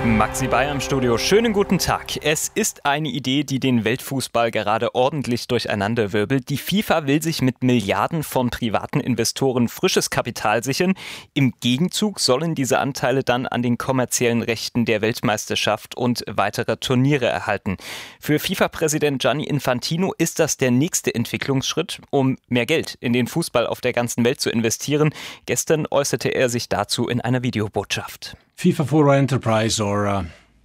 Maxi Bayer im Studio. Schönen guten Tag. Es ist eine Idee, die den Weltfußball gerade ordentlich durcheinanderwirbelt. Die FIFA will sich mit Milliarden von privaten Investoren frisches Kapital sichern. Im Gegenzug sollen diese Anteile dann an den kommerziellen Rechten der Weltmeisterschaft und weiterer Turniere erhalten. Für FIFA-Präsident Gianni Infantino ist das der nächste Entwicklungsschritt, um mehr Geld in den Fußball auf der ganzen Welt zu investieren. Gestern äußerte er sich dazu in einer Videobotschaft. FIFA Forward Enterprise or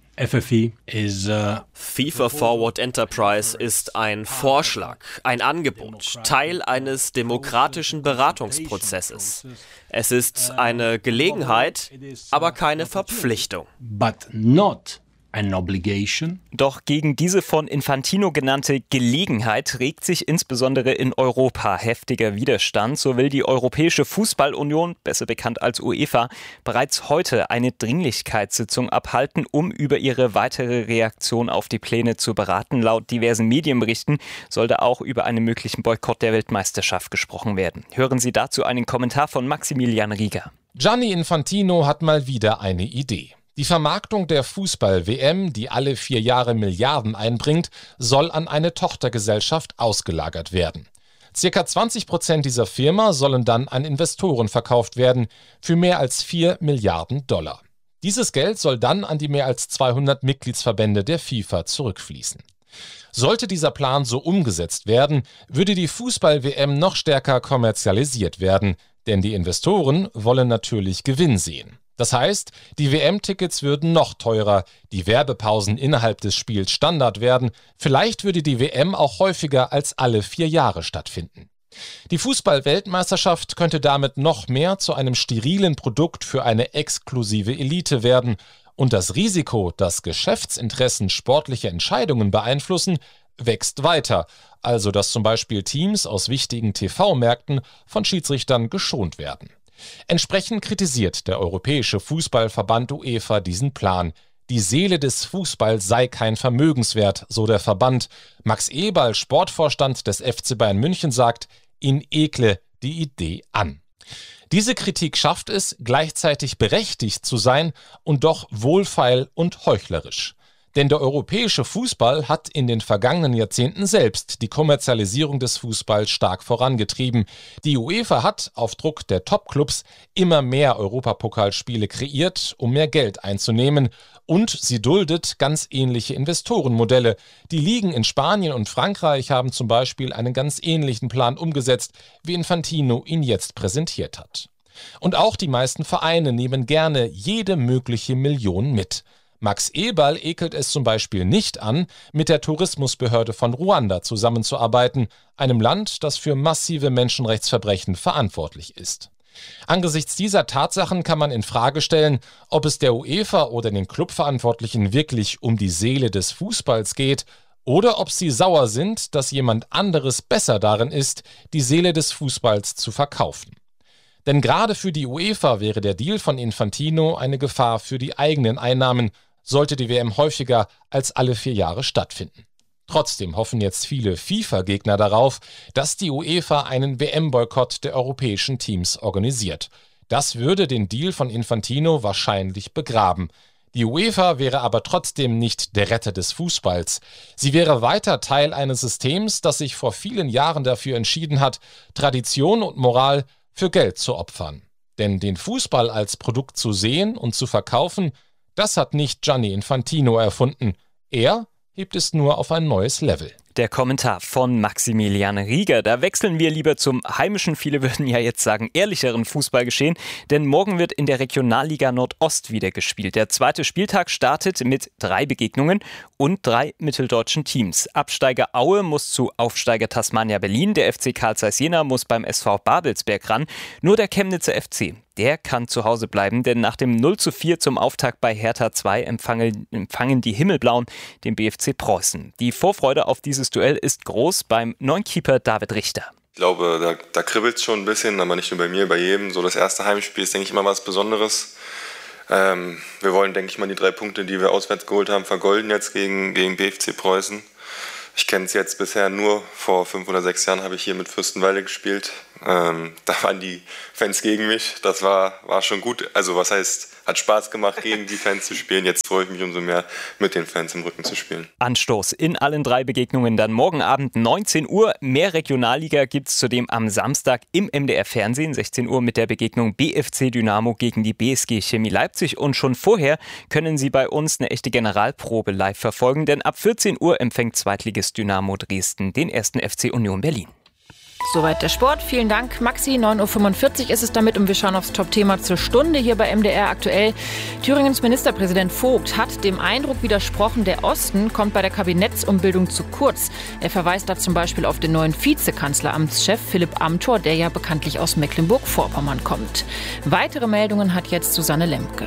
FFE is FIFA Forward Enterprise ist ein Vorschlag, ein Angebot, Teil eines demokratischen Beratungsprozesses. Es ist eine Gelegenheit, aber keine Verpflichtung. but not an obligation. Doch gegen diese von Infantino genannte Gelegenheit regt sich insbesondere in Europa heftiger Widerstand. So will die Europäische Fußballunion, besser bekannt als UEFA, bereits heute eine Dringlichkeitssitzung abhalten, um über ihre weitere Reaktion auf die Pläne zu beraten. Laut diversen Medienberichten soll da auch über einen möglichen Boykott der Weltmeisterschaft gesprochen werden. Hören Sie dazu einen Kommentar von Maximilian Rieger. Gianni Infantino hat mal wieder eine Idee. Die Vermarktung der Fußball-WM, die alle 4 Jahre Milliarden einbringt, soll an eine Tochtergesellschaft ausgelagert werden. Circa 20% dieser Firma sollen dann an Investoren verkauft werden für mehr als 4 Milliarden $. Dieses Geld soll dann an die mehr als 200 Mitgliedsverbände der FIFA zurückfließen. Sollte dieser Plan so umgesetzt werden, würde die Fußball-WM noch stärker kommerzialisiert werden, denn die Investoren wollen natürlich Gewinn sehen. Das heißt, die WM-Tickets würden noch teurer, die Werbepausen innerhalb des Spiels Standard werden, vielleicht würde die WM auch häufiger als alle 4 Jahre stattfinden. Die Fußball-Weltmeisterschaft könnte damit noch mehr zu einem sterilen Produkt für eine exklusive Elite werden und das Risiko, dass Geschäftsinteressen sportliche Entscheidungen beeinflussen, wächst weiter, also dass zum Beispiel Teams aus wichtigen TV-Märkten von Schiedsrichtern geschont werden. Entsprechend kritisiert der Europäische Fußballverband UEFA diesen Plan. Die Seele des Fußballs sei kein Vermögenswert, so der Verband. Max Eberl, Sportvorstand des FC Bayern München, sagt, ihn ekle die Idee an. Diese Kritik schafft es, gleichzeitig berechtigt zu sein und doch wohlfeil und heuchlerisch. Denn der europäische Fußball hat in den vergangenen Jahrzehnten selbst die Kommerzialisierung des Fußballs stark vorangetrieben. Die UEFA hat auf Druck der Topclubs immer mehr Europapokalspiele kreiert, um mehr Geld einzunehmen. Und sie duldet ganz ähnliche Investorenmodelle. Die Ligen in Spanien und Frankreich haben zum Beispiel einen ganz ähnlichen Plan umgesetzt, wie Infantino ihn jetzt präsentiert hat. Und auch die meisten Vereine nehmen gerne jede mögliche Million mit. Max Eberl ekelt es zum Beispiel nicht an, mit der Tourismusbehörde von Ruanda zusammenzuarbeiten, einem Land, das für massive Menschenrechtsverbrechen verantwortlich ist. Angesichts dieser Tatsachen kann man in Frage stellen, ob es der UEFA oder den Clubverantwortlichen wirklich um die Seele des Fußballs geht oder ob sie sauer sind, dass jemand anderes besser darin ist, die Seele des Fußballs zu verkaufen. Denn gerade für die UEFA wäre der Deal von Infantino eine Gefahr für die eigenen Einnahmen, sollte die WM häufiger als alle 4 Jahre stattfinden. Trotzdem hoffen jetzt viele FIFA-Gegner darauf, dass die UEFA einen WM-Boykott der europäischen Teams organisiert. Das würde den Deal von Infantino wahrscheinlich begraben. Die UEFA wäre aber trotzdem nicht der Retter des Fußballs. Sie wäre weiter Teil eines Systems, das sich vor vielen Jahren dafür entschieden hat, Tradition und Moral für Geld zu opfern. Denn den Fußball als Produkt zu sehen und zu verkaufen, das hat nicht Gianni Infantino erfunden. Er hebt es nur auf ein neues Level. Der Kommentar von Maximilian Rieger. Da wechseln wir lieber zum heimischen, viele würden ja jetzt sagen, ehrlicheren Fußballgeschehen. Denn morgen wird in der Regionalliga Nordost wieder gespielt. Der 2. Spieltag startet mit 3 Begegnungen und 3 mitteldeutschen Teams. Absteiger Aue muss zu Aufsteiger Tasmania Berlin. Der FC Carl Zeiss Jena muss beim SV Babelsberg ran. Nur der Chemnitzer FC, der kann zu Hause bleiben, denn nach dem 0:4 zum Auftakt bei Hertha 2 empfangen die Himmelblauen den BFC Preußen. Die Vorfreude auf dieses Duell ist groß beim neuen Keeper David Richter. Ich glaube, da kribbelt es schon ein bisschen, aber nicht nur bei mir, bei jedem. So das erste Heimspiel ist, denke ich, immer was Besonderes. Wir wollen, denke ich mal, die 3 Punkte, die wir auswärts geholt haben, vergolden jetzt gegen BFC Preußen. Ich kenne es jetzt bisher nur, vor 5 oder 6 Jahren habe ich hier mit Fürstenwalde gespielt. Da waren die Fans gegen mich, das war schon gut. Also was heißt, Hat Spaß gemacht, gegen die Fans zu spielen. Jetzt freue ich mich umso mehr, mit den Fans im Rücken zu spielen. Anstoß in allen 3 Begegnungen dann morgen Abend 19 Uhr. Mehr Regionalliga gibt es zudem am Samstag im MDR-Fernsehen. 16 Uhr mit der Begegnung BFC Dynamo gegen die BSG Chemie Leipzig. Und schon vorher können Sie bei uns eine echte Generalprobe live verfolgen, denn ab 14 Uhr empfängt Zweitligist Dynamo Dresden den 1. FC Union Berlin. Soweit der Sport. Vielen Dank, Maxi. 9.45 Uhr ist es damit und wir schauen aufs Top-Thema zur Stunde hier bei MDR aktuell. Thüringens Ministerpräsident Vogt hat dem Eindruck widersprochen, der Osten kommt bei der Kabinettsumbildung zu kurz. Er verweist da zum Beispiel auf den neuen Vizekanzleramtschef Philipp Amthor, der ja bekanntlich aus Mecklenburg-Vorpommern kommt. Weitere Meldungen hat jetzt Susanne Lemke.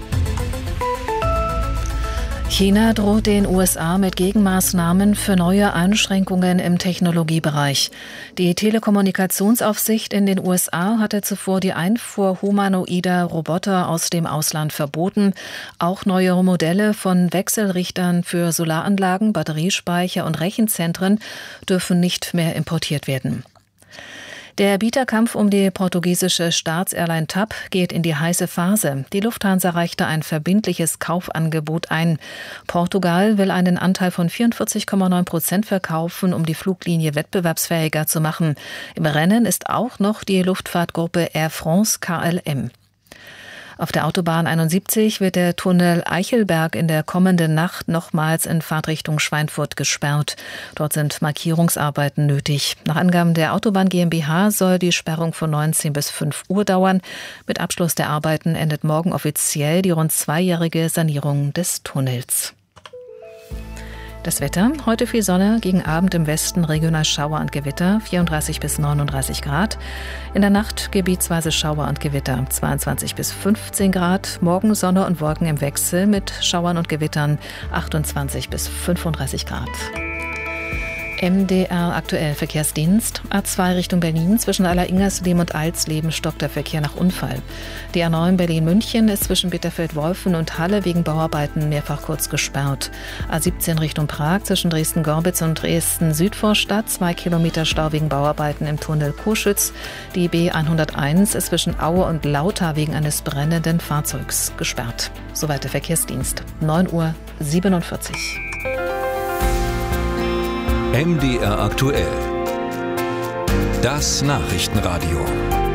China droht den USA mit Gegenmaßnahmen für neue Einschränkungen im Technologiebereich. Die Telekommunikationsaufsicht in den USA hatte zuvor die Einfuhr humanoider Roboter aus dem Ausland verboten. Auch neuere Modelle von Wechselrichtern für Solaranlagen, Batteriespeicher und Rechenzentren dürfen nicht mehr importiert werden. Der Bieterkampf um die portugiesische Staatsairline TAP geht in die heiße Phase. Die Lufthansa reichte ein verbindliches Kaufangebot ein. Portugal will einen Anteil von 44,9% verkaufen, um die Fluglinie wettbewerbsfähiger zu machen. Im Rennen ist auch noch die Luftfahrtgruppe Air France KLM. Auf der Autobahn 71 wird der Tunnel Eichelberg in der kommenden Nacht nochmals in Fahrtrichtung Schweinfurt gesperrt. Dort sind Markierungsarbeiten nötig. Nach Angaben der Autobahn GmbH soll die Sperrung von 19 bis 5 Uhr dauern. Mit Abschluss der Arbeiten endet morgen offiziell die rund 2-jährige Sanierung des Tunnels. Das Wetter, heute viel Sonne, gegen Abend im Westen regional Schauer und Gewitter, 34 bis 39 Grad. In der Nacht gebietsweise Schauer und Gewitter, 22 bis 15 Grad. Morgen Sonne und Wolken im Wechsel mit Schauern und Gewittern, 28 bis 35 Grad. MDR aktuell Verkehrsdienst. A2 Richtung Berlin. Zwischen Aller-Ingersleben und Alsleben stockt der Verkehr nach Unfall. Die A9 Berlin-München ist zwischen Bitterfeld-Wolfen und Halle wegen Bauarbeiten mehrfach kurz gesperrt. A17 Richtung Prag zwischen Dresden-Gorbitz und Dresden-Südvorstadt. 2 Kilometer Stau wegen Bauarbeiten im Tunnel Coschütz. Die B101 ist zwischen Aue und Lauter wegen eines brennenden Fahrzeugs gesperrt. Soweit der Verkehrsdienst. 9:47 Uhr. MDR aktuell. Das Nachrichtenradio.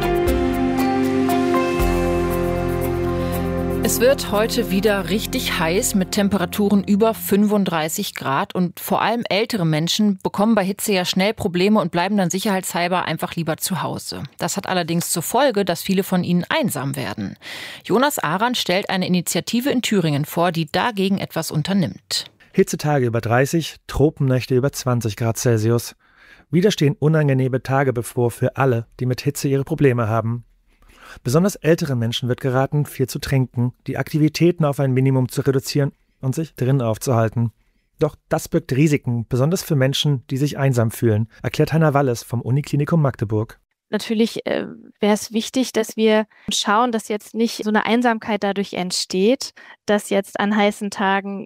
Es wird heute wieder richtig heiß mit Temperaturen über 35 Grad und vor allem ältere Menschen bekommen bei Hitze ja schnell Probleme und bleiben dann sicherheitshalber einfach lieber zu Hause. Das hat allerdings zur Folge, dass viele von ihnen einsam werden. Jonas Aran stellt eine Initiative in Thüringen vor, die dagegen etwas unternimmt. Hitzetage über 30, Tropennächte über 20 Grad Celsius. Wieder stehen unangenehme Tage bevor für alle, die mit Hitze ihre Probleme haben. Besonders älteren Menschen wird geraten, viel zu trinken, die Aktivitäten auf ein Minimum zu reduzieren und sich drinnen aufzuhalten. Doch das birgt Risiken, besonders für Menschen, die sich einsam fühlen, erklärt Hanna Walles vom Uniklinikum Magdeburg. Natürlich wäre es wichtig, dass wir schauen, dass jetzt nicht so eine Einsamkeit dadurch entsteht, dass jetzt an heißen Tagen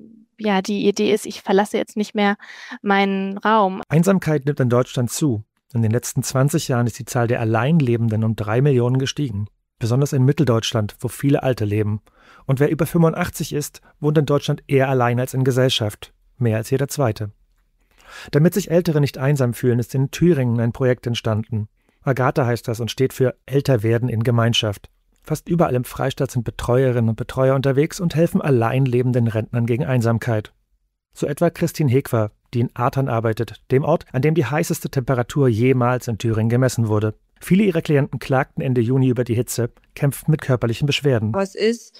die Idee ist, ich verlasse jetzt nicht mehr meinen Raum. Einsamkeit nimmt in Deutschland zu. In den letzten 20 Jahren ist die Zahl der Alleinlebenden um 3 Millionen gestiegen. Besonders in Mitteldeutschland, wo viele Alte leben. Und wer über 85 ist, wohnt in Deutschland eher allein als in Gesellschaft. Mehr als jeder Zweite. Damit sich Ältere nicht einsam fühlen, ist in Thüringen ein Projekt entstanden. Agatha heißt das und steht für Älterwerden in Gemeinschaft. Fast überall im Freistaat sind Betreuerinnen und Betreuer unterwegs und helfen allein lebenden Rentnern gegen Einsamkeit. So etwa Christine Hegwer, die in Artern arbeitet, dem Ort, an dem die heißeste Temperatur jemals in Thüringen gemessen wurde. Viele ihrer Klienten klagten Ende Juni über die Hitze, kämpften mit körperlichen Beschwerden. Es ist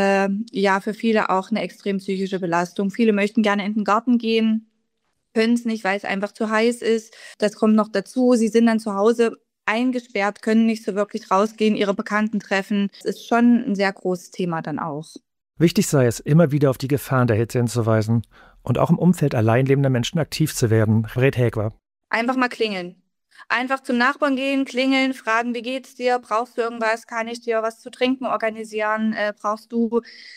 für viele auch eine extrem psychische Belastung. Viele möchten gerne in den Garten gehen, können es nicht, weil es einfach zu heiß ist. Das kommt noch dazu, sie sind dann zu Hause eingesperrt, können nicht so wirklich rausgehen, ihre Bekannten treffen. Das ist schon ein sehr großes Thema dann auch. Wichtig sei es, immer wieder auf die Gefahren der Hitze hinzuweisen und auch im Umfeld alleinlebender Menschen aktiv zu werden, rät Hegwer. Einfach mal klingeln. Einfach zum Nachbarn gehen, klingeln, fragen, wie geht's dir? Brauchst du irgendwas? Kann ich dir was zu trinken organisieren? Brauchst du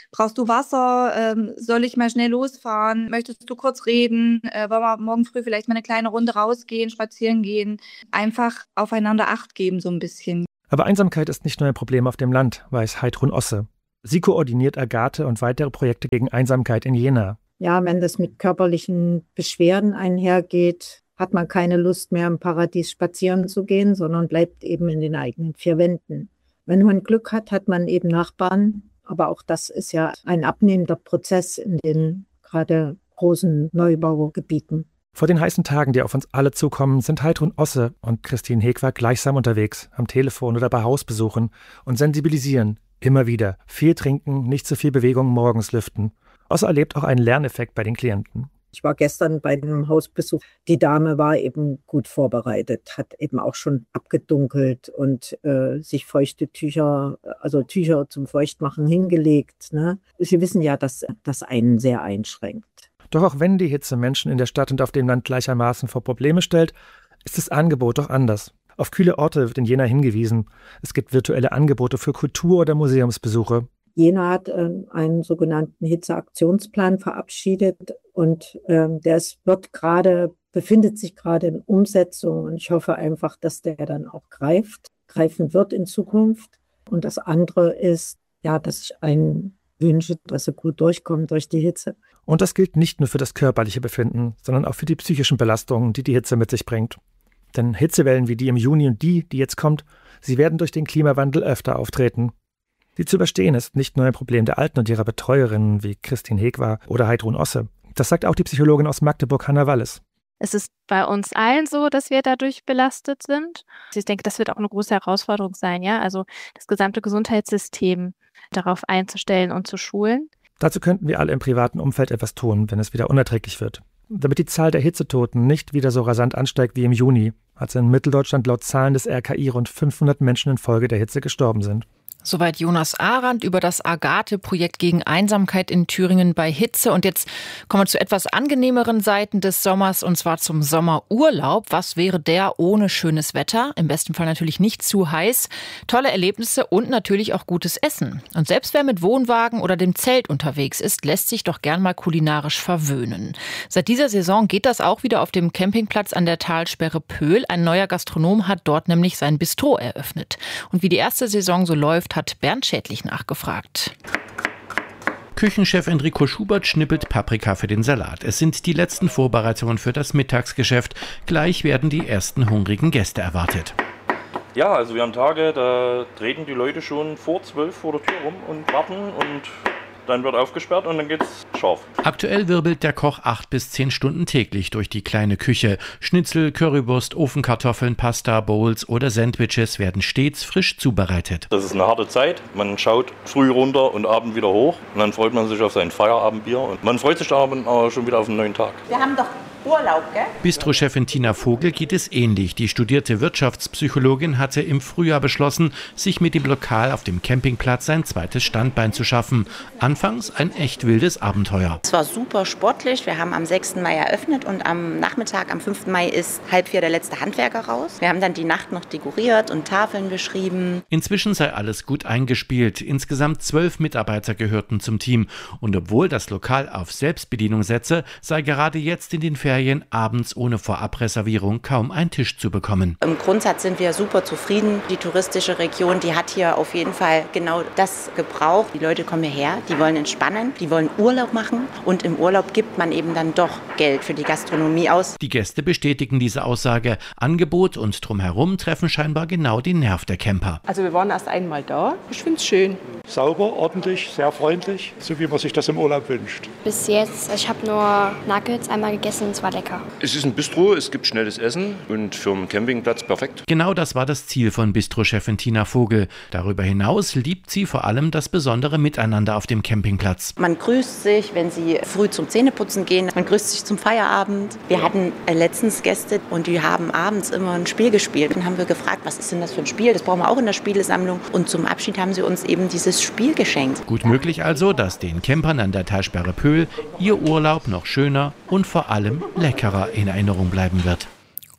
Wasser? Soll ich mal schnell losfahren? Möchtest du kurz reden? Wollen wir morgen früh vielleicht mal eine kleine Runde rausgehen, spazieren gehen? Einfach aufeinander Acht geben so ein bisschen. Aber Einsamkeit ist nicht nur ein Problem auf dem Land, weiß Heidrun Osse. Sie koordiniert Agathe und weitere Projekte gegen Einsamkeit in Jena. Ja, wenn das mit körperlichen Beschwerden einhergeht, hat man keine Lust mehr im Paradies spazieren zu gehen, sondern bleibt eben in den eigenen vier Wänden. Wenn man Glück hat, hat man eben Nachbarn. Aber auch das ist ja ein abnehmender Prozess in den gerade großen Neubaugebieten. Vor den heißen Tagen, die auf uns alle zukommen, sind Heidrun Osse und Christine Hegwag gleichsam unterwegs, am Telefon oder bei Hausbesuchen und sensibilisieren. Immer wieder. Viel trinken, nicht zu viel Bewegung, morgens lüften. Osse erlebt auch einen Lerneffekt bei den Klienten. Ich war gestern bei einem Hausbesuch. Die Dame war eben gut vorbereitet, hat eben auch schon abgedunkelt und sich feuchte Tücher, also Tücher zum Feuchtmachen hingelegt. Ne? Sie wissen ja, dass das einen sehr einschränkt. Doch auch wenn die Hitze Menschen in der Stadt und auf dem Land gleichermaßen vor Probleme stellt, ist das Angebot doch anders. Auf kühle Orte wird in Jena hingewiesen. Es gibt virtuelle Angebote für Kultur- oder Museumsbesuche. Jena hat einen sogenannten Hitzeaktionsplan verabschiedet und befindet sich gerade in Umsetzung und ich hoffe einfach, dass der dann auch greifen wird in Zukunft. Und das andere ist, ja, dass ich einen wünsche, dass er gut durchkommt durch die Hitze. Und das gilt nicht nur für das körperliche Befinden, sondern auch für die psychischen Belastungen, die die Hitze mit sich bringt. Denn Hitzewellen wie die im Juni und die jetzt kommt, sie werden durch den Klimawandel öfter auftreten. Sie zu überstehen ist nicht nur ein Problem der Alten und ihrer Betreuerinnen wie Christine Hegwag oder Heidrun Osse. Das sagt auch die Psychologin aus Magdeburg, Hanna Wallis. Es ist bei uns allen so, dass wir dadurch belastet sind. Ich denke, das wird auch eine große Herausforderung sein, ja, also das gesamte Gesundheitssystem darauf einzustellen und zu schulen. Dazu könnten wir alle im privaten Umfeld etwas tun, wenn es wieder unerträglich wird. Damit die Zahl der Hitzetoten nicht wieder so rasant ansteigt wie im Juni, hat es in Mitteldeutschland laut Zahlen des RKI rund 500 Menschen infolge der Hitze gestorben sind. Soweit Jonas Arendt über das Agathe-Projekt gegen Einsamkeit in Thüringen bei Hitze. Und jetzt kommen wir zu etwas angenehmeren Seiten des Sommers, und zwar zum Sommerurlaub. Was wäre der ohne schönes Wetter? Im besten Fall natürlich nicht zu heiß. Tolle Erlebnisse und natürlich auch gutes Essen. Und selbst wer mit Wohnwagen oder dem Zelt unterwegs ist, lässt sich doch gern mal kulinarisch verwöhnen. Seit dieser Saison geht das auch wieder auf dem Campingplatz an der Talsperre Pöhl. Ein neuer Gastronom hat dort nämlich sein Bistro eröffnet. Und wie die erste Saison so läuft, hat Bernd Schädlich nachgefragt. Küchenchef Enrico Schubert schnippelt Paprika für den Salat. Es sind die letzten Vorbereitungen für das Mittagsgeschäft. Gleich werden die ersten hungrigen Gäste erwartet. Ja, also wir haben Tage, da treten die Leute schon vor 12 vor der Tür rum und warten und dann wird aufgesperrt und dann geht's scharf. Aktuell wirbelt der Koch 8 bis 10 Stunden täglich durch die kleine Küche. Schnitzel, Currywurst, Ofenkartoffeln, Pasta, Bowls oder Sandwiches werden stets frisch zubereitet. Das ist eine harte Zeit. Man schaut früh runter und abend wieder hoch und dann freut man sich auf sein Feierabendbier und man freut sich dann aber schon wieder auf einen neuen Tag. Wir haben doch Urlaub, gell? Bistro-Chefin Tina Vogel geht es ähnlich. Die studierte Wirtschaftspsychologin hatte im Frühjahr beschlossen, sich mit dem Lokal auf dem Campingplatz sein zweites Standbein zu schaffen. Anfangs ein echt wildes Abenteuer. Es war super sportlich. Wir haben am 6. Mai eröffnet und am Nachmittag, am 5. Mai, ist 3:30 der letzte Handwerker raus. Wir haben dann die Nacht noch dekoriert und Tafeln beschrieben. Inzwischen sei alles gut eingespielt. Insgesamt 12 Mitarbeiter gehörten zum Team. Und obwohl das Lokal auf Selbstbedienung setze, sei gerade jetzt in den Ferien abends ohne Vorabreservierung kaum ein Tisch zu bekommen. Im Grundsatz sind wir super zufrieden. Die touristische Region, die hat hier auf jeden Fall genau das gebraucht. Die Leute kommen hierher, die wollen entspannen, die wollen Urlaub machen und im Urlaub gibt man eben dann doch Geld für die Gastronomie aus. Die Gäste bestätigen diese Aussage. Angebot und drumherum treffen scheinbar genau den Nerv der Camper. Also wir waren erst einmal da. Ich finde es schön. Sauber, ordentlich, sehr freundlich, so wie man sich das im Urlaub wünscht. Bis jetzt, ich habe nur Nuggets einmal gegessen, es war lecker. Es ist ein Bistro, es gibt schnelles Essen und für einen Campingplatz perfekt. Genau das war das Ziel von Bistro-Chefin Tina Vogel. Darüber hinaus liebt sie vor allem das besondere Miteinander auf dem Campingplatz. Man grüßt sich, wenn sie früh zum Zähneputzen gehen. Man grüßt sich zum Feierabend. Wir hatten letztens Gäste und die haben abends immer ein Spiel gespielt. Dann haben wir gefragt, was ist denn das für ein Spiel? Das brauchen wir auch in der Spielesammlung. Und zum Abschied haben sie uns eben dieses Spiel geschenkt. Gut möglich also, dass den Campern an der Talsperre Pöhl ihr Urlaub noch schöner und vor allem leckerer in Erinnerung bleiben wird.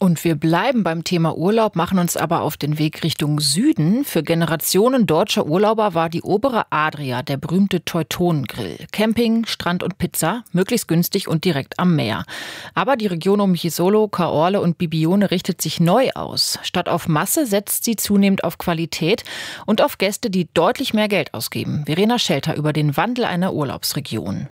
Und wir bleiben beim Thema Urlaub, machen uns aber auf den Weg Richtung Süden. Für Generationen deutscher Urlauber war die obere Adria der berühmte Teutonengrill. Camping, Strand und Pizza, möglichst günstig und direkt am Meer. Aber die Region um Jesolo, Caorle und Bibione richtet sich neu aus. Statt auf Masse setzt sie zunehmend auf Qualität und auf Gäste, die deutlich mehr Geld ausgeben. Verena Schelter über den Wandel einer Urlaubsregion.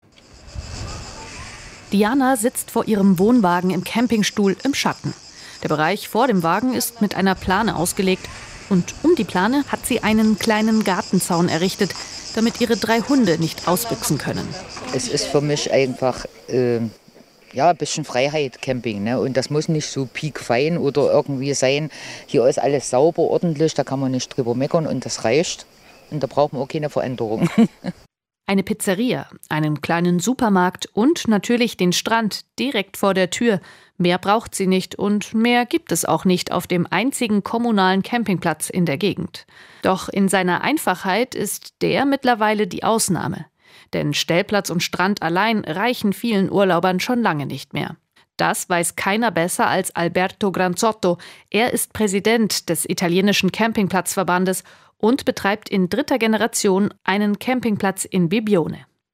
Diana sitzt vor ihrem Wohnwagen im Campingstuhl im Schatten. Der Bereich vor dem Wagen ist mit einer Plane ausgelegt und um die Plane hat sie einen kleinen Gartenzaun errichtet, damit ihre 3 Hunde nicht ausbüchsen können. Es ist für mich einfach ein bisschen Freiheit, Camping. Ne? Und das muss nicht so piekfein oder irgendwie sein. Hier ist alles sauber, ordentlich, da kann man nicht drüber meckern und das reicht. Und da braucht man auch keine Veränderung. Eine Pizzeria, einen kleinen Supermarkt und natürlich den Strand direkt vor der Tür. Mehr braucht sie nicht und mehr gibt es auch nicht auf dem einzigen kommunalen Campingplatz in der Gegend. Doch in seiner Einfachheit ist der mittlerweile die Ausnahme. Denn Stellplatz und Strand allein reichen vielen Urlaubern schon lange nicht mehr. Das weiß keiner besser als Alberto Granzotto. Er ist Präsident des italienischen Campingplatzverbandes und betreibt in 3. Generation einen Campingplatz in Bibione.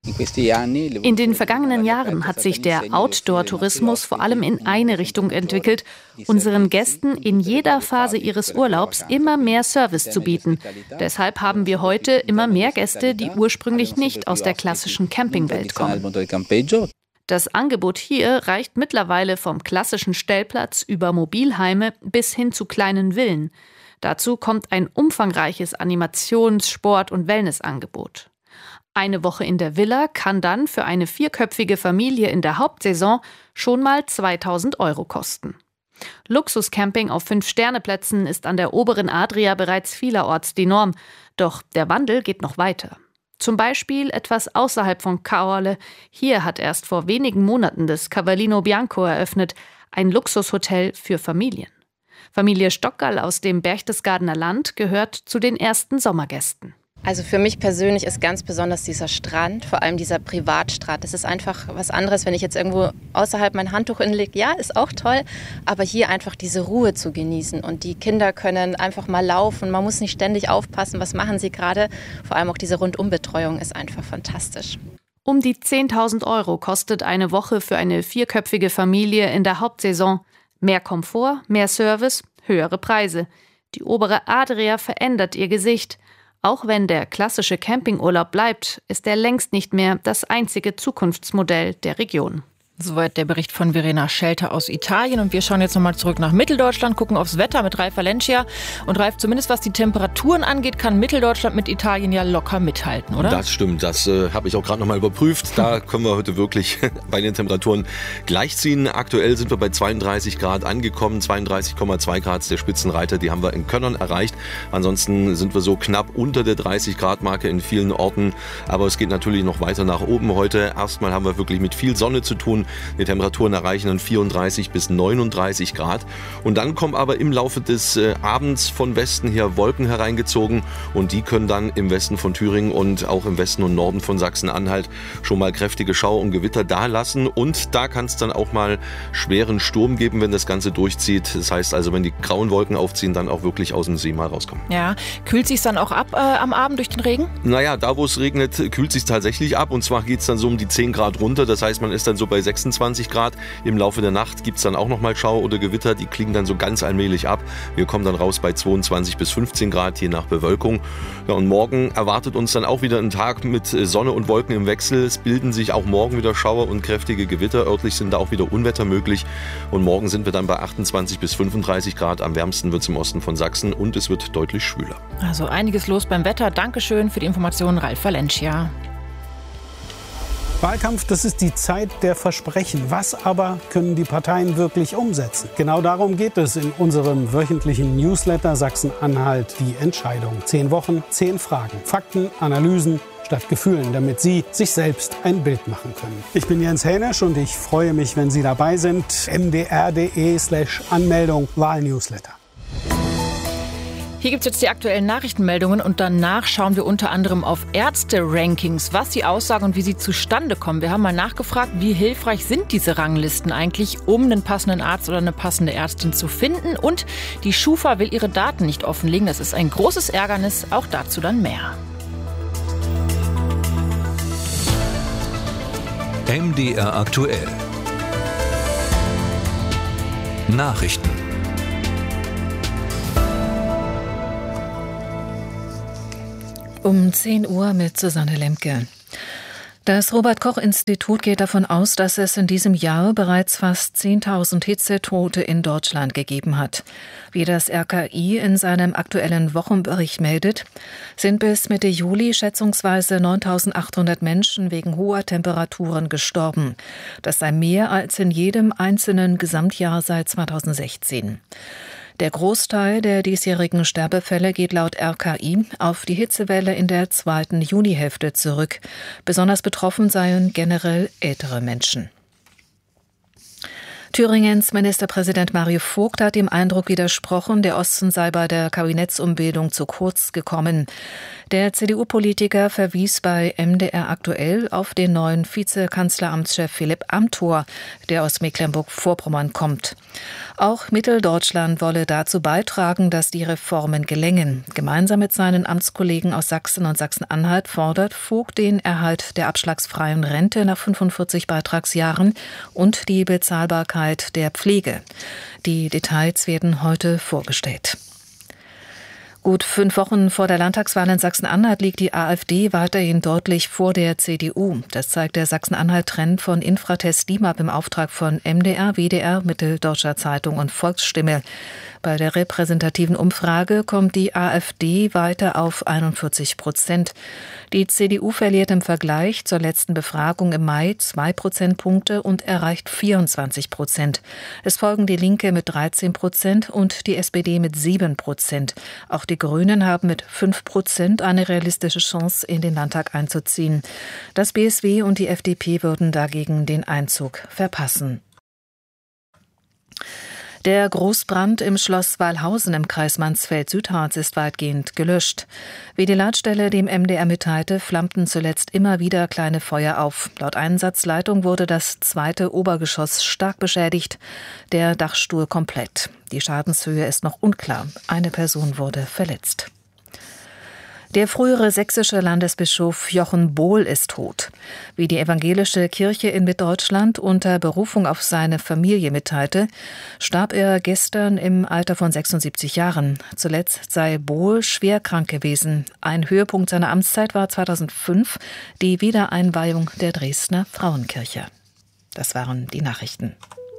In den vergangenen Jahren hat sich der Outdoor-Tourismus vor allem in eine Richtung entwickelt, unseren Gästen in jeder Phase ihres Urlaubs immer mehr Service zu bieten. Deshalb haben wir heute immer mehr Gäste, die ursprünglich nicht aus der klassischen Campingwelt kommen. Das Angebot hier reicht mittlerweile vom klassischen Stellplatz über Mobilheime bis hin zu kleinen Villen. Dazu kommt ein umfangreiches Animations-, Sport- und Wellnessangebot. Eine Woche in der Villa kann dann für eine 4-köpfige Familie in der Hauptsaison schon mal 2.000 € kosten. Luxuscamping auf 5-Sterne-Plätzen ist an der oberen Adria bereits vielerorts die Norm. Doch der Wandel geht noch weiter. Zum Beispiel etwas außerhalb von Caorle. Hier hat erst vor wenigen Monaten das Cavallino Bianco eröffnet, ein Luxushotel für Familien. Familie Stockerl aus dem Berchtesgadener Land gehört zu den ersten Sommergästen. Also für mich persönlich ist ganz besonders dieser Strand, vor allem dieser Privatstrand. Das ist einfach was anderes, wenn ich jetzt irgendwo außerhalb mein Handtuch hinlege. Ja, ist auch toll, aber hier einfach diese Ruhe zu genießen. Und die Kinder können einfach mal laufen. Man muss nicht ständig aufpassen, was machen sie gerade. Vor allem auch diese Rundumbetreuung ist einfach fantastisch. Um die 10.000 € kostet eine Woche für eine 4-köpfige Familie in der Hauptsaison. Mehr Komfort, mehr Service, höhere Preise. Die obere Adria verändert ihr Gesicht. Auch wenn der klassische Campingurlaub bleibt, ist er längst nicht mehr das einzige Zukunftsmodell der Region. Soweit der Bericht von Verena Schelter aus Italien. Und wir schauen jetzt nochmal zurück nach Mitteldeutschland, gucken aufs Wetter mit Ralf Valencia. Und Ralf, zumindest was die Temperaturen angeht, kann Mitteldeutschland mit Italien ja locker mithalten, oder? Das stimmt, das habe ich auch gerade nochmal überprüft. Da können wir heute wirklich bei den Temperaturen gleichziehen. Aktuell sind wir bei 32 Grad angekommen, 32,2 Grad ist der Spitzenreiter, die haben wir in Könnern erreicht. Ansonsten sind wir so knapp unter der 30-Grad-Marke in vielen Orten. Aber es geht natürlich noch weiter nach oben heute. Erstmal haben wir wirklich mit viel Sonne zu tun. Die Temperaturen erreichen dann 34 bis 39 Grad. Und dann kommen aber im Laufe des Abends von Westen her Wolken hereingezogen. Und die können dann im Westen von Thüringen und auch im Westen und Norden von Sachsen-Anhalt schon mal kräftige Schauer und Gewitter dalassen. Und da kann es dann auch mal schweren Sturm geben, wenn das Ganze durchzieht. Das heißt also, wenn die grauen Wolken aufziehen, dann auch wirklich aus dem See mal rauskommen. Ja, kühlt sich dann auch ab am Abend durch den Regen? Naja, da wo es regnet, kühlt sich tatsächlich ab. Und zwar geht es dann so um die 10 Grad runter. Das heißt, man ist dann so bei 26 Grad. Im Laufe der Nacht gibt es dann auch nochmal Schauer oder Gewitter. Die klingen dann so ganz allmählich ab. Wir kommen dann raus bei 22 bis 15 Grad, je nach Bewölkung. Ja, und morgen erwartet uns dann auch wieder ein Tag mit Sonne und Wolken im Wechsel. Es bilden sich auch morgen wieder Schauer und kräftige Gewitter. Örtlich sind da auch wieder Unwetter möglich. Und morgen sind wir dann bei 28 bis 35 Grad. Am wärmsten wird es im Osten von Sachsen und es wird deutlich schwüler. Also einiges los beim Wetter. Dankeschön für die Informationen, Ralf Valencia. Wahlkampf, das ist die Zeit der Versprechen. Was aber können die Parteien wirklich umsetzen? Genau darum geht es in unserem wöchentlichen Newsletter Sachsen-Anhalt die Entscheidung. 10 Wochen, 10 Fragen, Fakten, Analysen statt Gefühlen, damit Sie sich selbst ein Bild machen können. Ich bin Jens Hänisch und ich freue mich, wenn Sie dabei sind. mdr.de/Anmeldung Wahlnewsletter. Hier gibt es jetzt die aktuellen Nachrichtenmeldungen und danach schauen wir unter anderem auf Ärzte-Rankings, was sie aussagen und wie sie zustande kommen. Wir haben mal nachgefragt, wie hilfreich sind diese Ranglisten eigentlich, um einen passenden Arzt oder eine passende Ärztin zu finden. Und die Schufa will ihre Daten nicht offenlegen. Das ist ein großes Ärgernis. Auch dazu dann mehr. MDR aktuell. Nachrichten. Um 10 Uhr mit Susanne Lemke. Das Robert-Koch-Institut geht davon aus, dass es in diesem Jahr bereits fast 10.000 Hitzetote in Deutschland gegeben hat. Wie das RKI in seinem aktuellen Wochenbericht meldet, sind bis Mitte Juli schätzungsweise 9.800 Menschen wegen hoher Temperaturen gestorben. Das sei mehr als in jedem einzelnen Gesamtjahr seit 2016. Der Großteil der diesjährigen Sterbefälle geht laut RKI auf die Hitzewelle in der zweiten Junihälfte zurück. Besonders betroffen seien generell ältere Menschen. Thüringens Ministerpräsident Mario Vogt hat dem Eindruck widersprochen, der Osten sei bei der Kabinettsumbildung zu kurz gekommen. Der CDU-Politiker verwies bei MDR aktuell auf den neuen Vizekanzleramtschef Philipp Amthor, der aus Mecklenburg-Vorpommern kommt. Auch Mitteldeutschland wolle dazu beitragen, dass die Reformen gelingen. Gemeinsam mit seinen Amtskollegen aus Sachsen und Sachsen-Anhalt fordert Vogt den Erhalt der abschlagsfreien Rente nach 45 Beitragsjahren und die Bezahlbarkeit der Pflege. Die Details werden heute vorgestellt. Gut 5 Wochen vor der Landtagswahl in Sachsen-Anhalt liegt die AfD weiterhin deutlich vor der CDU. Das zeigt der Sachsen-Anhalt-Trend von Infratest DIMAP im Auftrag von MDR, WDR, Mitteldeutscher Zeitung und Volksstimme. Bei der repräsentativen Umfrage kommt die AfD weiter auf 41%. Die CDU verliert im Vergleich zur letzten Befragung im Mai 2 Prozentpunkte und erreicht 24%. Es folgen die Linke mit 13% und die SPD mit 7%. Auch die Grünen haben mit 5% eine realistische Chance, in den Landtag einzuziehen. Das BSW und die FDP würden dagegen den Einzug verpassen. Der Großbrand im Schloss Wallhausen im Kreis Mansfeld-Südharz ist weitgehend gelöscht. Wie die Leitstelle dem MDR mitteilte, flammten zuletzt immer wieder kleine Feuer auf. Laut Einsatzleitung wurde das 2. Obergeschoss stark beschädigt, der Dachstuhl komplett. Die Schadenshöhe ist noch unklar. Eine Person wurde verletzt. Der frühere sächsische Landesbischof Jochen Bohl ist tot. Wie die evangelische Kirche in Mitteldeutschland unter Berufung auf seine Familie mitteilte, starb er gestern im Alter von 76 Jahren. Zuletzt sei Bohl schwer krank gewesen. Ein Höhepunkt seiner Amtszeit war 2005 die Wiedereinweihung der Dresdner Frauenkirche. Das waren die Nachrichten.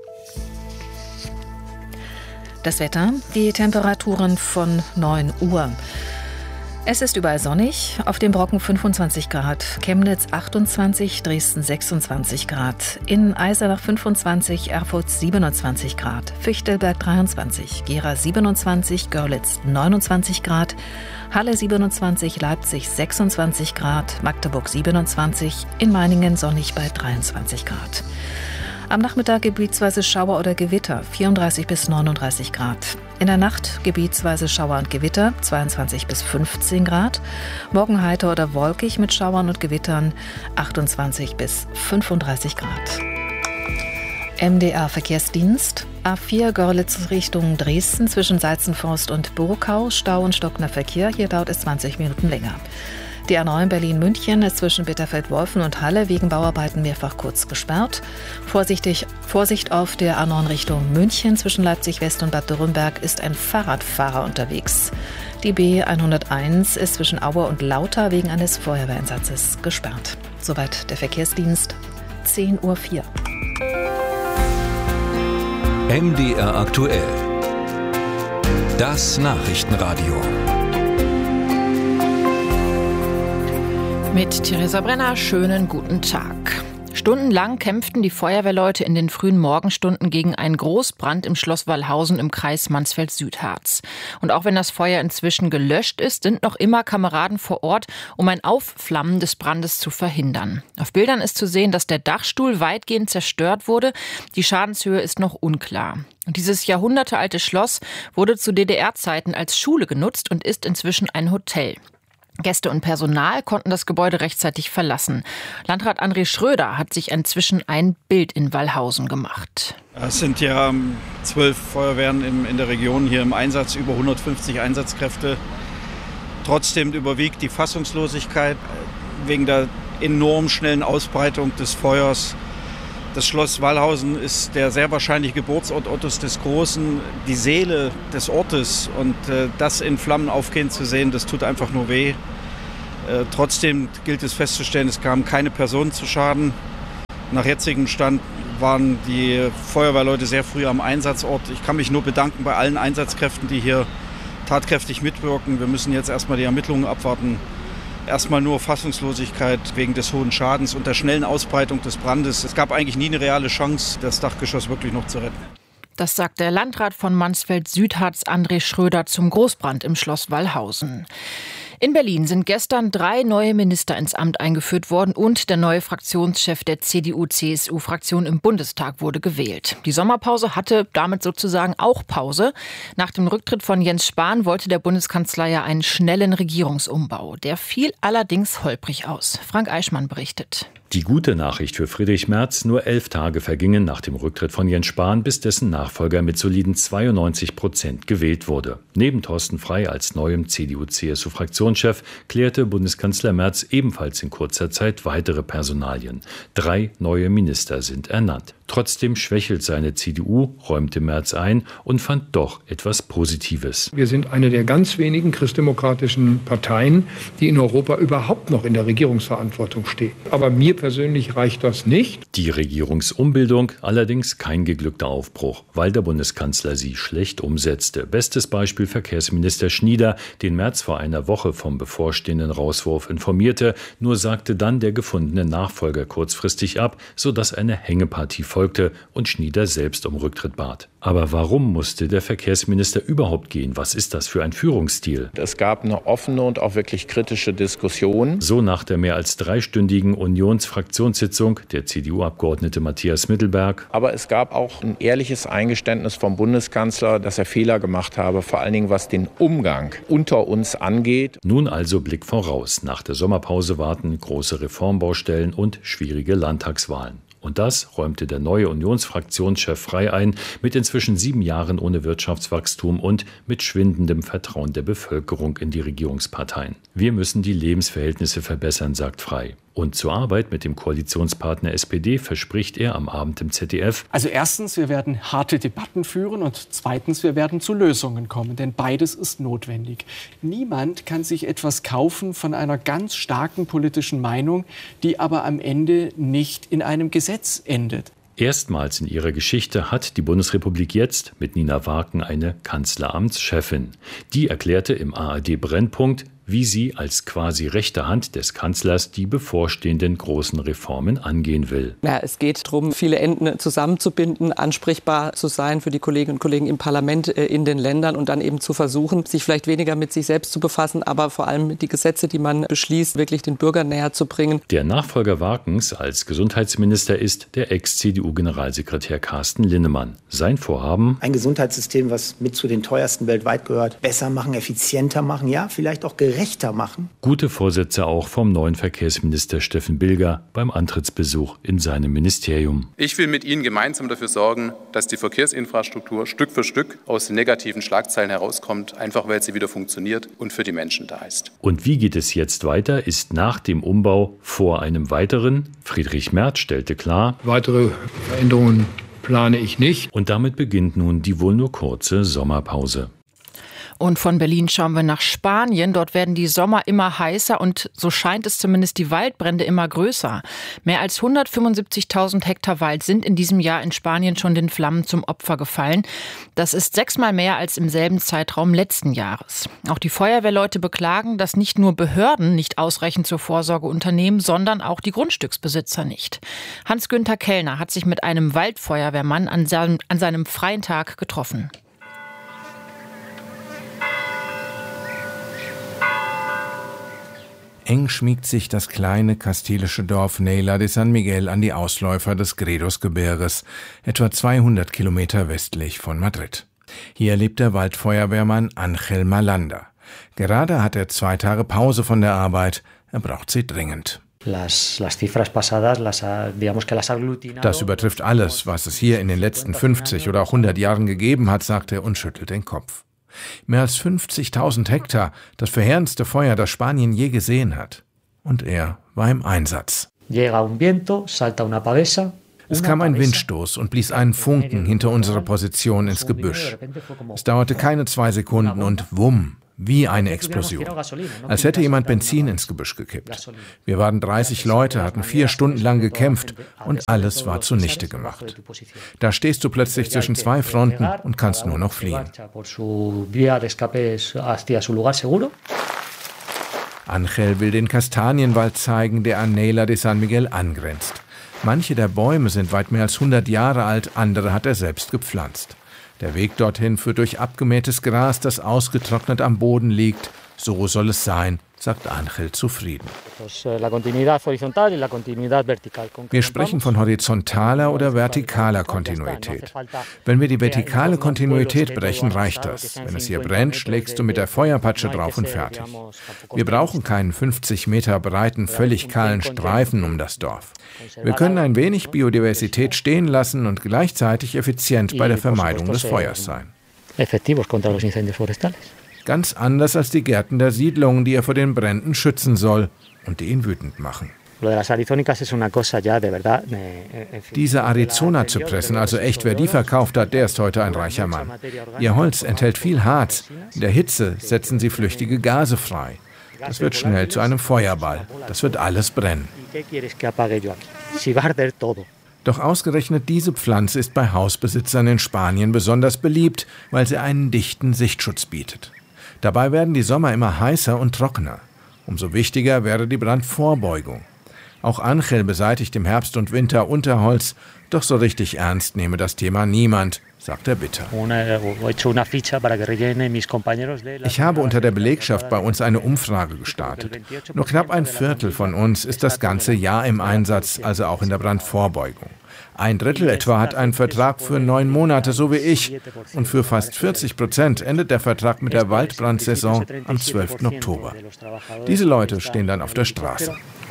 Das Wetter, die Temperaturen von 9 Uhr. Es ist überall sonnig, auf dem Brocken 25 Grad, Chemnitz 28, Dresden 26 Grad, in Eisenach 25, Erfurt 27 Grad, Fichtelberg 23, Gera 27, Görlitz 29 Grad, Halle 27, Leipzig 26 Grad, Magdeburg 27, in Meiningen sonnig bei 23 Grad. Am Nachmittag gebietsweise Schauer oder Gewitter, 34 bis 39 Grad. In der Nacht gebietsweise Schauer und Gewitter, 22 bis 15 Grad. Morgen heiter oder wolkig mit Schauern und Gewittern, 28 bis 35 Grad. MDR Verkehrsdienst. A4 Görlitz Richtung Dresden zwischen Seizenforst und Burkau. Stau und stockender Verkehr. Hier dauert es 20 Minuten länger. Die A9 Berlin-München ist zwischen Bitterfeld-Wolfen und Halle wegen Bauarbeiten mehrfach kurz gesperrt. Vorsicht auf der A9 Richtung München zwischen Leipzig-West und Bad Dürrenberg ist ein Fahrradfahrer unterwegs. Die B101 ist zwischen Aue und Lauter wegen eines Feuerwehreinsatzes gesperrt. Soweit der Verkehrsdienst, 10:04 Uhr. MDR aktuell. Das Nachrichtenradio. Mit Theresa Brenner, schönen guten Tag. Stundenlang kämpften die Feuerwehrleute in den frühen Morgenstunden gegen einen Großbrand im Schloss Wallhausen im Kreis Mansfeld-Südharz. Und auch wenn das Feuer inzwischen gelöscht ist, sind noch immer Kameraden vor Ort, um ein Aufflammen des Brandes zu verhindern. Auf Bildern ist zu sehen, dass der Dachstuhl weitgehend zerstört wurde. Die Schadenshöhe ist noch unklar. Und dieses jahrhundertealte Schloss wurde zu DDR-Zeiten als Schule genutzt und ist inzwischen ein Hotel. Gäste und Personal konnten das Gebäude rechtzeitig verlassen. Landrat André Schröder hat sich inzwischen ein Bild in Wallhausen gemacht. Es sind ja 12 Feuerwehren in der Region hier im Einsatz, über 150 Einsatzkräfte. Trotzdem überwiegt die Fassungslosigkeit wegen der enorm schnellen Ausbreitung des Feuers. Das Schloss Wallhausen ist der sehr wahrscheinliche Geburtsort Ottos des Großen, die Seele des Ortes. Und das in Flammen aufgehen zu sehen, das tut einfach nur weh. Trotzdem gilt es festzustellen, es kam keine Person zu Schaden. Nach jetzigem Stand waren die Feuerwehrleute sehr früh am Einsatzort. Ich kann mich nur bedanken bei allen Einsatzkräften, die hier tatkräftig mitwirken. Wir müssen jetzt erstmal die Ermittlungen abwarten. Erstmal nur Fassungslosigkeit wegen des hohen Schadens und der schnellen Ausbreitung des Brandes. Es gab eigentlich nie eine reale Chance, das Dachgeschoss wirklich noch zu retten. Das sagt der Landrat von Mansfeld-Südharz André Schröder zum Großbrand im Schloss Wallhausen. In Berlin sind gestern 3 neue Minister ins Amt eingeführt worden und der neue Fraktionschef der CDU-CSU-Fraktion im Bundestag wurde gewählt. Die Sommerpause hatte damit sozusagen auch Pause. Nach dem Rücktritt von Jens Spahn wollte der Bundeskanzler ja einen schnellen Regierungsumbau. Der fiel allerdings holprig aus. Frank Eichmann berichtet. Die gute Nachricht für Friedrich Merz: Nur 11 Tage vergingen nach dem Rücktritt von Jens Spahn, bis dessen Nachfolger mit soliden 92% gewählt wurde. Neben Thorsten Frey als neuem CDU-CSU-Fraktionschef klärte Bundeskanzler Merz ebenfalls in kurzer Zeit weitere Personalien. 3 neue Minister sind ernannt. Trotzdem schwächelt seine CDU, räumte Merz ein und fand doch etwas Positives. Wir sind eine der ganz wenigen christdemokratischen Parteien, die in Europa überhaupt noch in der Regierungsverantwortung steht. Aber mir persönlich reicht das nicht. Die Regierungsumbildung allerdings kein geglückter Aufbruch, weil der Bundeskanzler sie schlecht umsetzte. Bestes Beispiel Verkehrsminister Schnieder, den Merz vor einer Woche vom bevorstehenden Rauswurf informierte, nur sagte dann der gefundene Nachfolger kurzfristig ab, sodass eine Hängepartie folgte und Schnieder selbst um Rücktritt bat. Aber warum musste der Verkehrsminister überhaupt gehen? Was ist das für ein Führungsstil? Es gab eine offene und auch wirklich kritische Diskussion. So nach der mehr als 3-stündigen Unionsfraktionssitzung der CDU-Abgeordnete Matthias Mittelberg. Aber es gab auch ein ehrliches Eingeständnis vom Bundeskanzler, dass er Fehler gemacht habe, vor allen Dingen was den Umgang unter uns angeht. Nun also Blick voraus. Nach der Sommerpause warten große Reformbaustellen und schwierige Landtagswahlen. Und das räumte der neue Unionsfraktionschef Frey ein, mit inzwischen 7 Jahren ohne Wirtschaftswachstum und mit schwindendem Vertrauen der Bevölkerung in die Regierungsparteien. Wir müssen die Lebensverhältnisse verbessern, sagt Frey. Und zur Arbeit mit dem Koalitionspartner SPD verspricht er am Abend im ZDF: Also erstens, wir werden harte Debatten führen und zweitens, wir werden zu Lösungen kommen, denn beides ist notwendig. Niemand kann sich etwas kaufen von einer ganz starken politischen Meinung, die aber am Ende nicht in einem Gesetz endet. Erstmals in ihrer Geschichte hat die Bundesrepublik jetzt mit Nina Warken eine Kanzleramtschefin. Die erklärte im ARD Brennpunkt, wie sie als quasi rechte Hand des Kanzlers die bevorstehenden großen Reformen angehen will. Ja, es geht darum, viele Enden zusammenzubinden, ansprechbar zu sein für die Kolleginnen und Kollegen im Parlament, in den Ländern und dann eben zu versuchen, sich vielleicht weniger mit sich selbst zu befassen, aber vor allem die Gesetze, die man beschließt, wirklich den Bürgern näher zu bringen. Der Nachfolger Warkens als Gesundheitsminister ist der Ex-CDU-Generalsekretär Carsten Linnemann. Sein Vorhaben: ein Gesundheitssystem, was mit zu den teuersten weltweit gehört, besser machen, effizienter machen, ja, vielleicht auch gerechter machen. Gute Vorsätze auch vom neuen Verkehrsminister Steffen Bilger beim Antrittsbesuch in seinem Ministerium. Ich will mit Ihnen gemeinsam dafür sorgen, dass die Verkehrsinfrastruktur Stück für Stück aus den negativen Schlagzeilen herauskommt, einfach weil sie wieder funktioniert und für die Menschen da ist. Und wie geht es jetzt weiter? Ist nach dem Umbau vor einem weiteren? Friedrich Merz stellte klar: Weitere Veränderungen plane ich nicht. Und damit beginnt nun die wohl nur kurze Sommerpause. Und von Berlin schauen wir nach Spanien. Dort werden die Sommer immer heißer und so scheint es zumindest die Waldbrände immer größer. Mehr als 175.000 Hektar Wald sind in diesem Jahr in Spanien schon den Flammen zum Opfer gefallen. Das ist 6-mal mehr als im selben Zeitraum letzten Jahres. Auch die Feuerwehrleute beklagen, dass nicht nur Behörden nicht ausreichend zur Vorsorge unternehmen, sondern auch die Grundstücksbesitzer nicht. Hans-Günther Kellner hat sich mit einem Waldfeuerwehrmann an seinem freien Tag getroffen. Eng schmiegt sich das kleine kastilische Dorf Neila de San Miguel an die Ausläufer des Gredos-Gebirges, etwa 200 Kilometer westlich von Madrid. Hier lebt der Waldfeuerwehrmann Ángel Malanda. Gerade hat er 2 Tage Pause von der Arbeit. Er braucht sie dringend. Das übertrifft alles, was es hier in den letzten 50 oder auch 100 Jahren gegeben hat, sagt er und schüttelt den Kopf. Mehr als 50.000 Hektar, das verheerendste Feuer, das Spanien je gesehen hat. Und er war im Einsatz. Es kam ein Windstoß und blies einen Funken hinter unserer Position ins Gebüsch. Es dauerte keine 2 Sekunden und wumm, wie eine Explosion. Als hätte jemand Benzin ins Gebüsch gekippt. Wir waren 30 Leute, hatten 4 Stunden lang gekämpft und alles war zunichte gemacht. Da stehst du plötzlich zwischen 2 Fronten und kannst nur noch fliehen. Ángel will den Kastanienwald zeigen, der an Neila de San Miguel angrenzt. Manche der Bäume sind weit mehr als 100 Jahre alt, andere hat er selbst gepflanzt. Der Weg dorthin führt durch abgemähtes Gras, das ausgetrocknet am Boden liegt. So soll es sein, sagt Ángel zufrieden. Wir sprechen von horizontaler oder vertikaler Kontinuität. Wenn wir die vertikale Kontinuität brechen, reicht das. Wenn es hier brennt, schlägst du mit der Feuerpatsche drauf und fertig. Wir brauchen keinen 50 Meter breiten, völlig kahlen Streifen um das Dorf. Wir können ein wenig Biodiversität stehen lassen und gleichzeitig effizient bei der Vermeidung des Feuers sein. Ganz anders als die Gärten der Siedlungen, die er vor den Bränden schützen soll und die ihn wütend machen. Diese Arizona-Zypressen, also echt, wer die verkauft hat, der ist heute ein reicher Mann. Ihr Holz enthält viel Harz. In der Hitze setzen sie flüchtige Gase frei. Das wird schnell zu einem Feuerball. Das wird alles brennen. Doch ausgerechnet diese Pflanze ist bei Hausbesitzern in Spanien besonders beliebt, weil sie einen dichten Sichtschutz bietet. Dabei werden die Sommer immer heißer und trockener. Umso wichtiger wäre die Brandvorbeugung. Auch Ángel beseitigt im Herbst und Winter Unterholz, doch so richtig ernst nehme das Thema niemand, sagt er bitter. Ich habe unter der Belegschaft bei uns eine Umfrage gestartet. Nur knapp ein Viertel von uns ist das ganze Jahr im Einsatz, also auch in der Brandvorbeugung. 1/3 etwa hat einen Vertrag für 9 Monate, so wie ich. Und für fast 40% endet der Vertrag mit der Waldbrandsaison am 12. Oktober. Diese Leute stehen dann auf der Straße.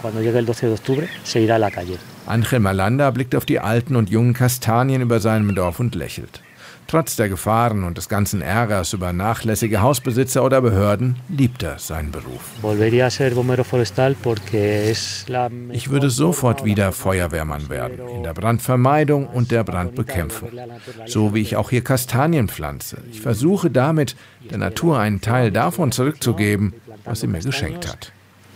Ángel Malanda blickt auf die alten und jungen Kastanien über seinem Dorf und lächelt. Trotz der Gefahren und des ganzen Ärgers über nachlässige Hausbesitzer oder Behörden liebt er seinen Beruf. Ich würde sofort wieder Feuerwehrmann werden, in der Brandvermeidung und der Brandbekämpfung. So wie ich auch hier Kastanien pflanze. Ich versuche damit, der Natur einen Teil davon zurückzugeben, was sie mir geschenkt hat.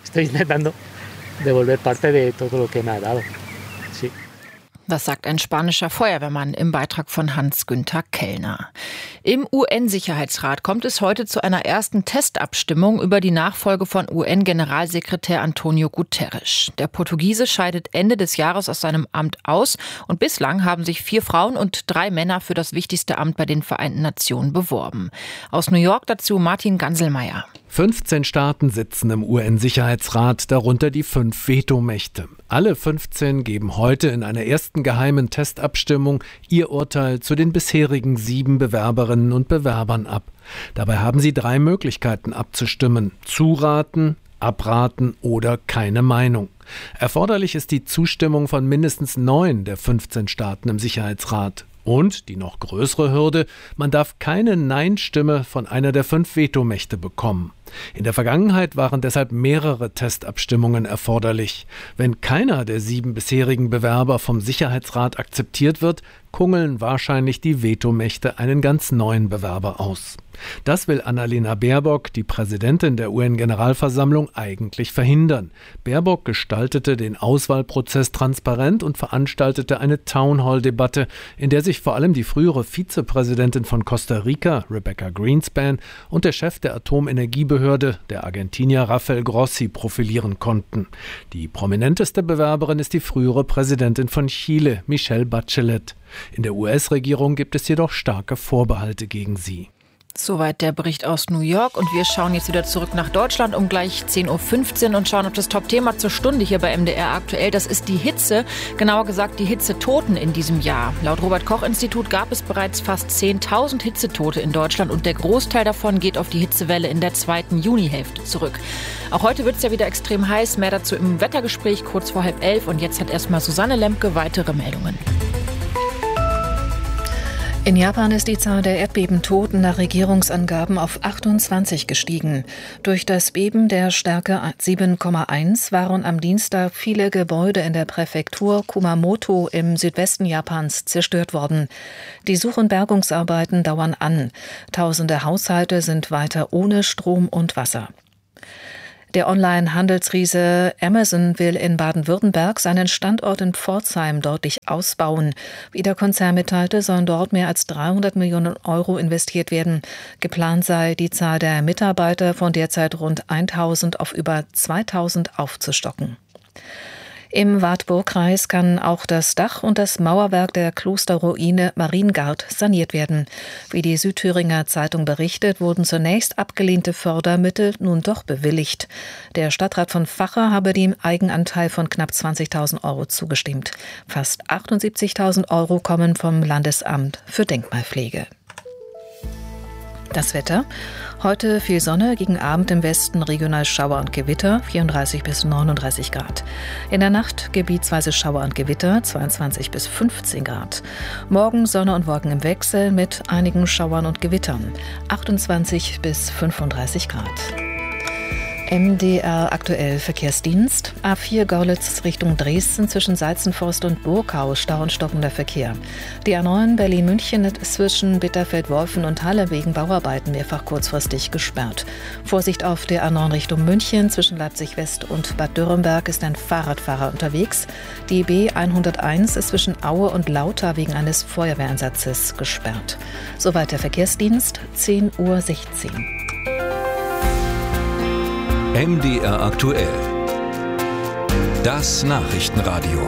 Das sagt ein spanischer Feuerwehrmann im Beitrag von Hans-Günther Kellner. Im UN-Sicherheitsrat kommt es heute zu einer ersten Testabstimmung über die Nachfolge von UN-Generalsekretär Antonio Guterres. Der Portugiese scheidet Ende des Jahres aus seinem Amt aus und bislang haben sich 4 Frauen und 3 Männer für das wichtigste Amt bei den Vereinten Nationen beworben. Aus New York dazu Martin Ganselmeier. 15 Staaten sitzen im UN-Sicherheitsrat, darunter die 5 Vetomächte. Alle 15 geben heute in einer ersten geheimen Testabstimmung ihr Urteil zu den bisherigen 7 Bewerberinnen und Bewerbern ab. Dabei haben sie 3 Möglichkeiten abzustimmen: zuraten, abraten oder keine Meinung. Erforderlich ist die Zustimmung von mindestens 9 der 15 Staaten im Sicherheitsrat. Und, die noch größere Hürde, man darf keine Nein-Stimme von einer der 5 Vetomächte bekommen. In der Vergangenheit waren deshalb mehrere Testabstimmungen erforderlich. Wenn keiner der 7 bisherigen Bewerber vom Sicherheitsrat akzeptiert wird, kungeln wahrscheinlich die Vetomächte einen ganz neuen Bewerber aus. Das will Annalena Baerbock, die Präsidentin der UN-Generalversammlung, eigentlich verhindern. Baerbock gestaltete den Auswahlprozess transparent und veranstaltete eine Townhall-Debatte, in der sich vor allem die frühere Vizepräsidentin von Costa Rica, Rebecca Greenspan, und der Chef der Atomenergiebehörde, der Argentinier Rafael Grossi, profilieren konnten. Die prominenteste Bewerberin ist die frühere Präsidentin von Chile, Michelle Bachelet. In der US-Regierung gibt es jedoch starke Vorbehalte gegen sie. Soweit der Bericht aus New York und wir schauen jetzt wieder zurück nach Deutschland um gleich 10.15 Uhr und schauen auf das Top-Thema zur Stunde hier bei MDR aktuell. Das ist die Hitze, genauer gesagt die Hitzetoten in diesem Jahr. Laut Robert-Koch-Institut gab es bereits fast 10.000 Hitzetote in Deutschland und der Großteil davon geht auf die Hitzewelle in der 2. Junihälfte zurück. Auch heute wird es ja wieder extrem heiß, mehr dazu im Wettergespräch kurz vor 10:30 und jetzt hat erstmal Susanne Lemke weitere Meldungen. In Japan ist die Zahl der Erdbebentoten nach Regierungsangaben auf 28 gestiegen. Durch das Beben der Stärke 7,1 waren am Dienstag viele Gebäude in der Präfektur Kumamoto im Südwesten Japans zerstört worden. Die Such- und Bergungsarbeiten dauern an. Tausende Haushalte sind weiter ohne Strom und Wasser. Der Online-Handelsriese Amazon will in Baden-Württemberg seinen Standort in Pforzheim deutlich ausbauen. Wie der Konzern mitteilte, sollen dort mehr als 300 Millionen Euro investiert werden. Geplant sei, die Zahl der Mitarbeiter von derzeit rund 1.000 auf über 2.000 aufzustocken. Im Wartburgkreis kann auch das Dach und das Mauerwerk der Klosterruine Mariengard saniert werden. Wie die Südthüringer Zeitung berichtet, wurden zunächst abgelehnte Fördermittel nun doch bewilligt. Der Stadtrat von Vacher habe dem Eigenanteil von knapp 20.000 Euro zugestimmt. Fast 78.000 Euro kommen vom Landesamt für Denkmalpflege. Das Wetter. Heute viel Sonne, gegen Abend im Westen regional Schauer und Gewitter, 34 bis 39 Grad. In der Nacht gebietsweise Schauer und Gewitter, 22 bis 15 Grad. Morgen Sonne und Wolken im Wechsel mit einigen Schauern und Gewittern, 28 bis 35 Grad. MDR aktuell Verkehrsdienst. A4 Görlitz Richtung Dresden zwischen Salzenforst und Burgau, Stau und stockender Verkehr. Die A9 Berlin-München zwischen Bitterfeld-Wolfen und Halle wegen Bauarbeiten mehrfach kurzfristig gesperrt. Vorsicht auf der A9 Richtung München zwischen Leipzig-West und Bad Dürrenberg ist ein Fahrradfahrer unterwegs. Die B101 ist zwischen Aue und Lauter wegen eines Feuerwehreinsatzes gesperrt. Soweit der Verkehrsdienst, 10.16 Uhr. MDR aktuell. Das Nachrichtenradio.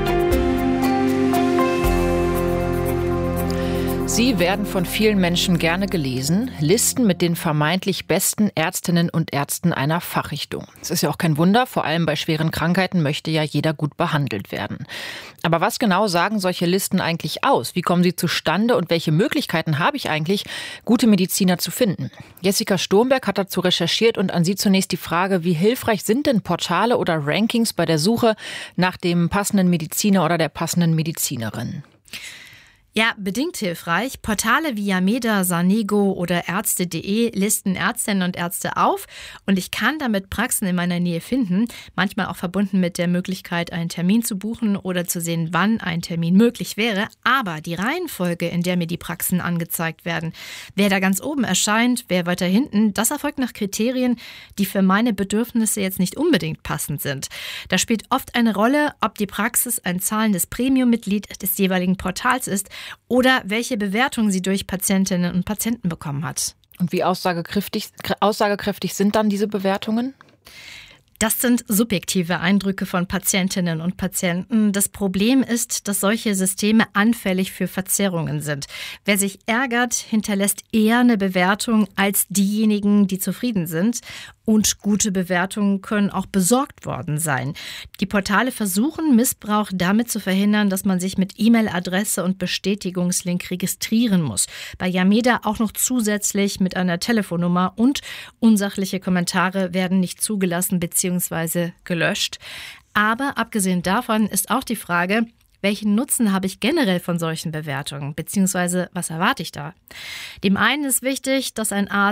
Sie werden von vielen Menschen gerne gelesen. Listen mit den vermeintlich besten Ärztinnen und Ärzten einer Fachrichtung. Es ist ja auch kein Wunder, vor allem bei schweren Krankheiten möchte ja jeder gut behandelt werden. Aber was genau sagen solche Listen eigentlich aus? Wie kommen sie zustande und welche Möglichkeiten habe ich eigentlich, gute Mediziner zu finden? Jessica Sturmberg hat dazu recherchiert und an Sie zunächst die Frage, wie hilfreich sind denn Portale oder Rankings bei der Suche nach dem passenden Mediziner oder der passenden Medizinerin? Ja, bedingt hilfreich. Portale wie Yameda, Sanego oder Ärzte.de listen Ärztinnen und Ärzte auf und ich kann damit Praxen in meiner Nähe finden, manchmal auch verbunden mit der Möglichkeit, einen Termin zu buchen oder zu sehen, wann ein Termin möglich wäre. Aber die Reihenfolge, in der mir die Praxen angezeigt werden, wer da ganz oben erscheint, wer weiter hinten, das erfolgt nach Kriterien, die für meine Bedürfnisse jetzt nicht unbedingt passend sind. Da spielt oft eine Rolle, ob die Praxis ein zahlendes Premium-Mitglied des jeweiligen Portals ist oder welche Bewertung sie durch Patientinnen und Patienten bekommen hat. Und wie aussagekräftig sind dann diese Bewertungen? Das sind subjektive Eindrücke von Patientinnen und Patienten. Das Problem ist, dass solche Systeme anfällig für Verzerrungen sind. Wer sich ärgert, hinterlässt eher eine Bewertung als diejenigen, die zufrieden sind. Und gute Bewertungen können auch besorgt worden sein. Die Portale versuchen, Missbrauch damit zu verhindern, dass man sich mit E-Mail-Adresse und Bestätigungslink registrieren muss. Bei Yameda auch noch zusätzlich mit einer Telefonnummer und unsachliche Kommentare werden nicht zugelassen bzw. gelöscht. Aber abgesehen davon ist auch die Frage, welchen Nutzen habe ich generell von solchen Bewertungen, beziehungsweise was erwarte ich da? Dem einen ist wichtig, dass ein Arzt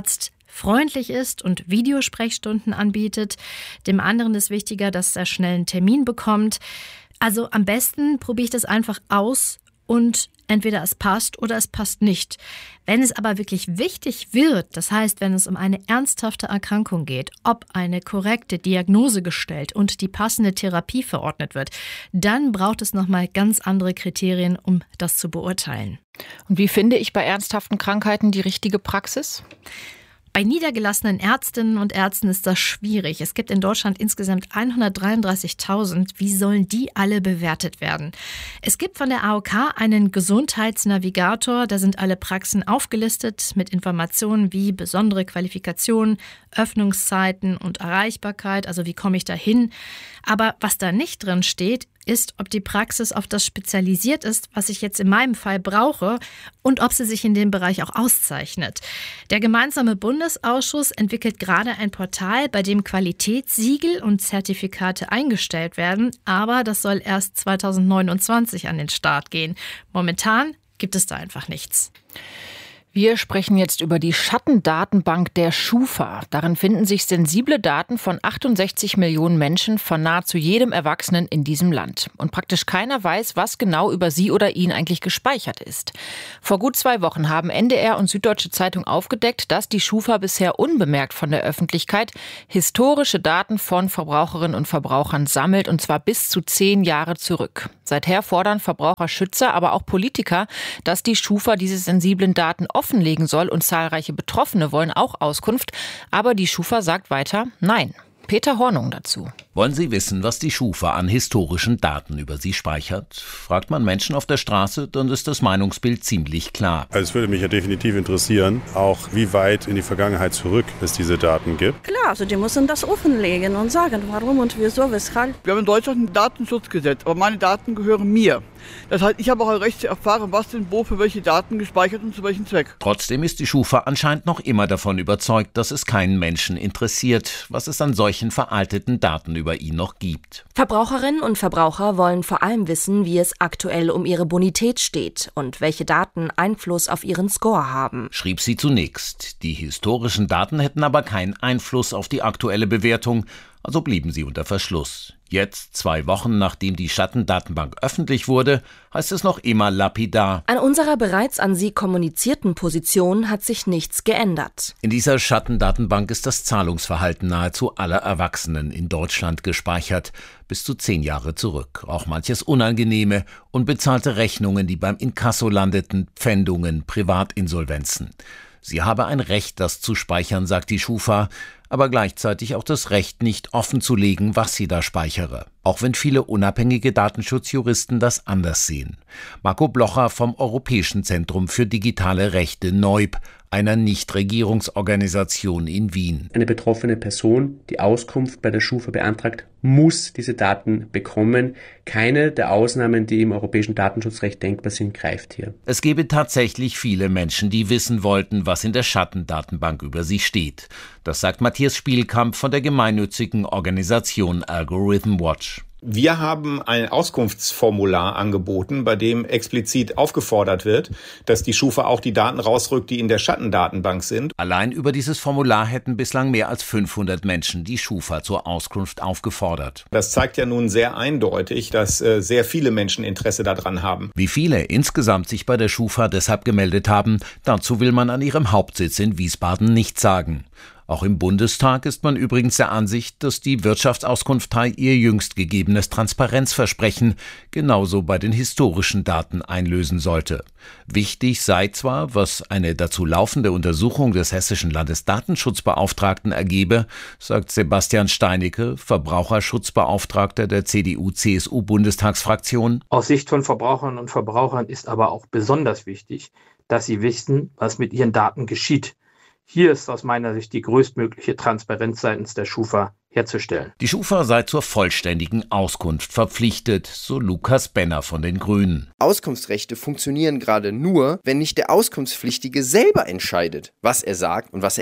freundlich ist und Videosprechstunden anbietet. Dem anderen ist wichtiger, dass er schnell einen Termin bekommt. Also am besten probiere ich das einfach aus und entweder es passt oder es passt nicht. Wenn es aber wirklich wichtig wird, das heißt, wenn es um eine ernsthafte Erkrankung geht, ob eine korrekte Diagnose gestellt und die passende Therapie verordnet wird, dann braucht es nochmal ganz andere Kriterien, um das zu beurteilen. Und wie finde ich bei ernsthaften Krankheiten die richtige Praxis? Bei niedergelassenen Ärztinnen und Ärzten ist das schwierig. Es gibt in Deutschland insgesamt 133.000. Wie sollen die alle bewertet werden? Es gibt von der AOK einen Gesundheitsnavigator. Da sind alle Praxen aufgelistet mit Informationen wie besondere Qualifikationen, Öffnungszeiten und Erreichbarkeit. Also wie komme ich da hin? Aber was da nicht drin steht, ist, ob die Praxis auf das spezialisiert ist, was ich jetzt in meinem Fall brauche und ob sie sich in dem Bereich auch auszeichnet. Der gemeinsame Bundesausschuss entwickelt gerade ein Portal, bei dem Qualitätssiegel und Zertifikate eingestellt werden, aber das soll erst 2029 an den Start gehen. Momentan gibt es da einfach nichts. Wir sprechen jetzt über die Schattendatenbank der Schufa. Darin finden sich sensible Daten von 68 Millionen Menschen, von nahezu jedem Erwachsenen in diesem Land. Und praktisch keiner weiß, was genau über sie oder ihn eigentlich gespeichert ist. Vor gut 2 Wochen haben NDR und Süddeutsche Zeitung aufgedeckt, dass die Schufa bisher unbemerkt von der Öffentlichkeit historische Daten von Verbraucherinnen und Verbrauchern sammelt, und zwar bis zu 10 Jahre zurück. Seither fordern Verbraucherschützer, aber auch Politiker, dass die Schufa diese sensiblen Daten offenlegen soll, und zahlreiche Betroffene wollen auch Auskunft. Aber die Schufa sagt weiter Nein. Peter Hornung dazu. Wollen Sie wissen, was die Schufa an historischen Daten über Sie speichert? Fragt man Menschen auf der Straße, dann ist das Meinungsbild ziemlich klar. Also es würde mich ja definitiv interessieren, auch wie weit in die Vergangenheit zurück es diese Daten gibt. Klar, also die müssen das offenlegen und sagen, warum und wieso, weshalb. Wir haben in Deutschland ein Datenschutzgesetz, aber meine Daten gehören mir. Das heißt, ich habe auch ein Recht zu erfahren, was denn wo für welche Daten gespeichert und zu welchem Zweck. Trotzdem ist die Schufa anscheinend noch immer davon überzeugt, dass es keinen Menschen interessiert, was es an solchen veralteten Daten über ihn noch gibt. Verbraucherinnen und Verbraucher wollen vor allem wissen, wie es aktuell um ihre Bonität steht und welche Daten Einfluss auf ihren Score haben. Schrieb sie zunächst. Die historischen Daten hätten aber keinen Einfluss auf die aktuelle Bewertung, also blieben sie unter Verschluss. Jetzt, 2 Wochen nachdem die Schattendatenbank öffentlich wurde, heißt es noch immer lapidar: An unserer bereits an Sie kommunizierten Position hat sich nichts geändert. In dieser Schattendatenbank ist das Zahlungsverhalten nahezu aller Erwachsenen in Deutschland gespeichert, bis zu 10 Jahre zurück. Auch manches Unangenehme, unbezahlte Rechnungen, die beim Inkasso landeten, Pfändungen, Privatinsolvenzen. Sie habe ein Recht, das zu speichern, sagt die Schufa, aber gleichzeitig auch das Recht, nicht offenzulegen, was sie da speichere. Auch wenn viele unabhängige Datenschutzjuristen das anders sehen. Marco Blocher vom Europäischen Zentrum für digitale Rechte NEUB, einer Nichtregierungsorganisation in Wien. Eine betroffene Person, die Auskunft bei der Schufa beantragt, muss diese Daten bekommen. Keine der Ausnahmen, die im europäischen Datenschutzrecht denkbar sind, greift hier. Es gebe tatsächlich viele Menschen, die wissen wollten, was in der Schattendatenbank über sie steht. Das sagt Matthias Spielkamp von der gemeinnützigen Organisation Algorithm Watch. Wir haben ein Auskunftsformular angeboten, bei dem explizit aufgefordert wird, dass die Schufa auch die Daten rausrückt, die in der Schattendatenbank sind. Allein über dieses Formular hätten bislang mehr als 500 Menschen die Schufa zur Auskunft aufgefordert. Das zeigt ja nun sehr eindeutig, dass sehr viele Menschen Interesse daran haben. Wie viele insgesamt sich bei der Schufa deshalb gemeldet haben, dazu will man an ihrem Hauptsitz in Wiesbaden nichts sagen. Auch im Bundestag ist man übrigens der Ansicht, dass die Wirtschaftsauskunftei ihr jüngst gegebenes Transparenzversprechen genauso bei den historischen Daten einlösen sollte. Wichtig sei zwar, was eine dazu laufende Untersuchung des hessischen Landesdatenschutzbeauftragten ergebe, sagt Sebastian Steinecke, Verbraucherschutzbeauftragter der CDU-CSU-Bundestagsfraktion. Aus Sicht von Verbraucherinnen und Verbrauchern ist aber auch besonders wichtig, dass sie wissen, was mit ihren Daten geschieht. Hier ist aus meiner Sicht die größtmögliche Transparenz seitens der Schufa herzustellen. Die Schufa sei zur vollständigen Auskunft verpflichtet, so Lukas Benner von den Grünen. Auskunftsrechte funktionieren gerade nur, wenn nicht der Auskunftspflichtige selber entscheidet, was er sagt und was er eben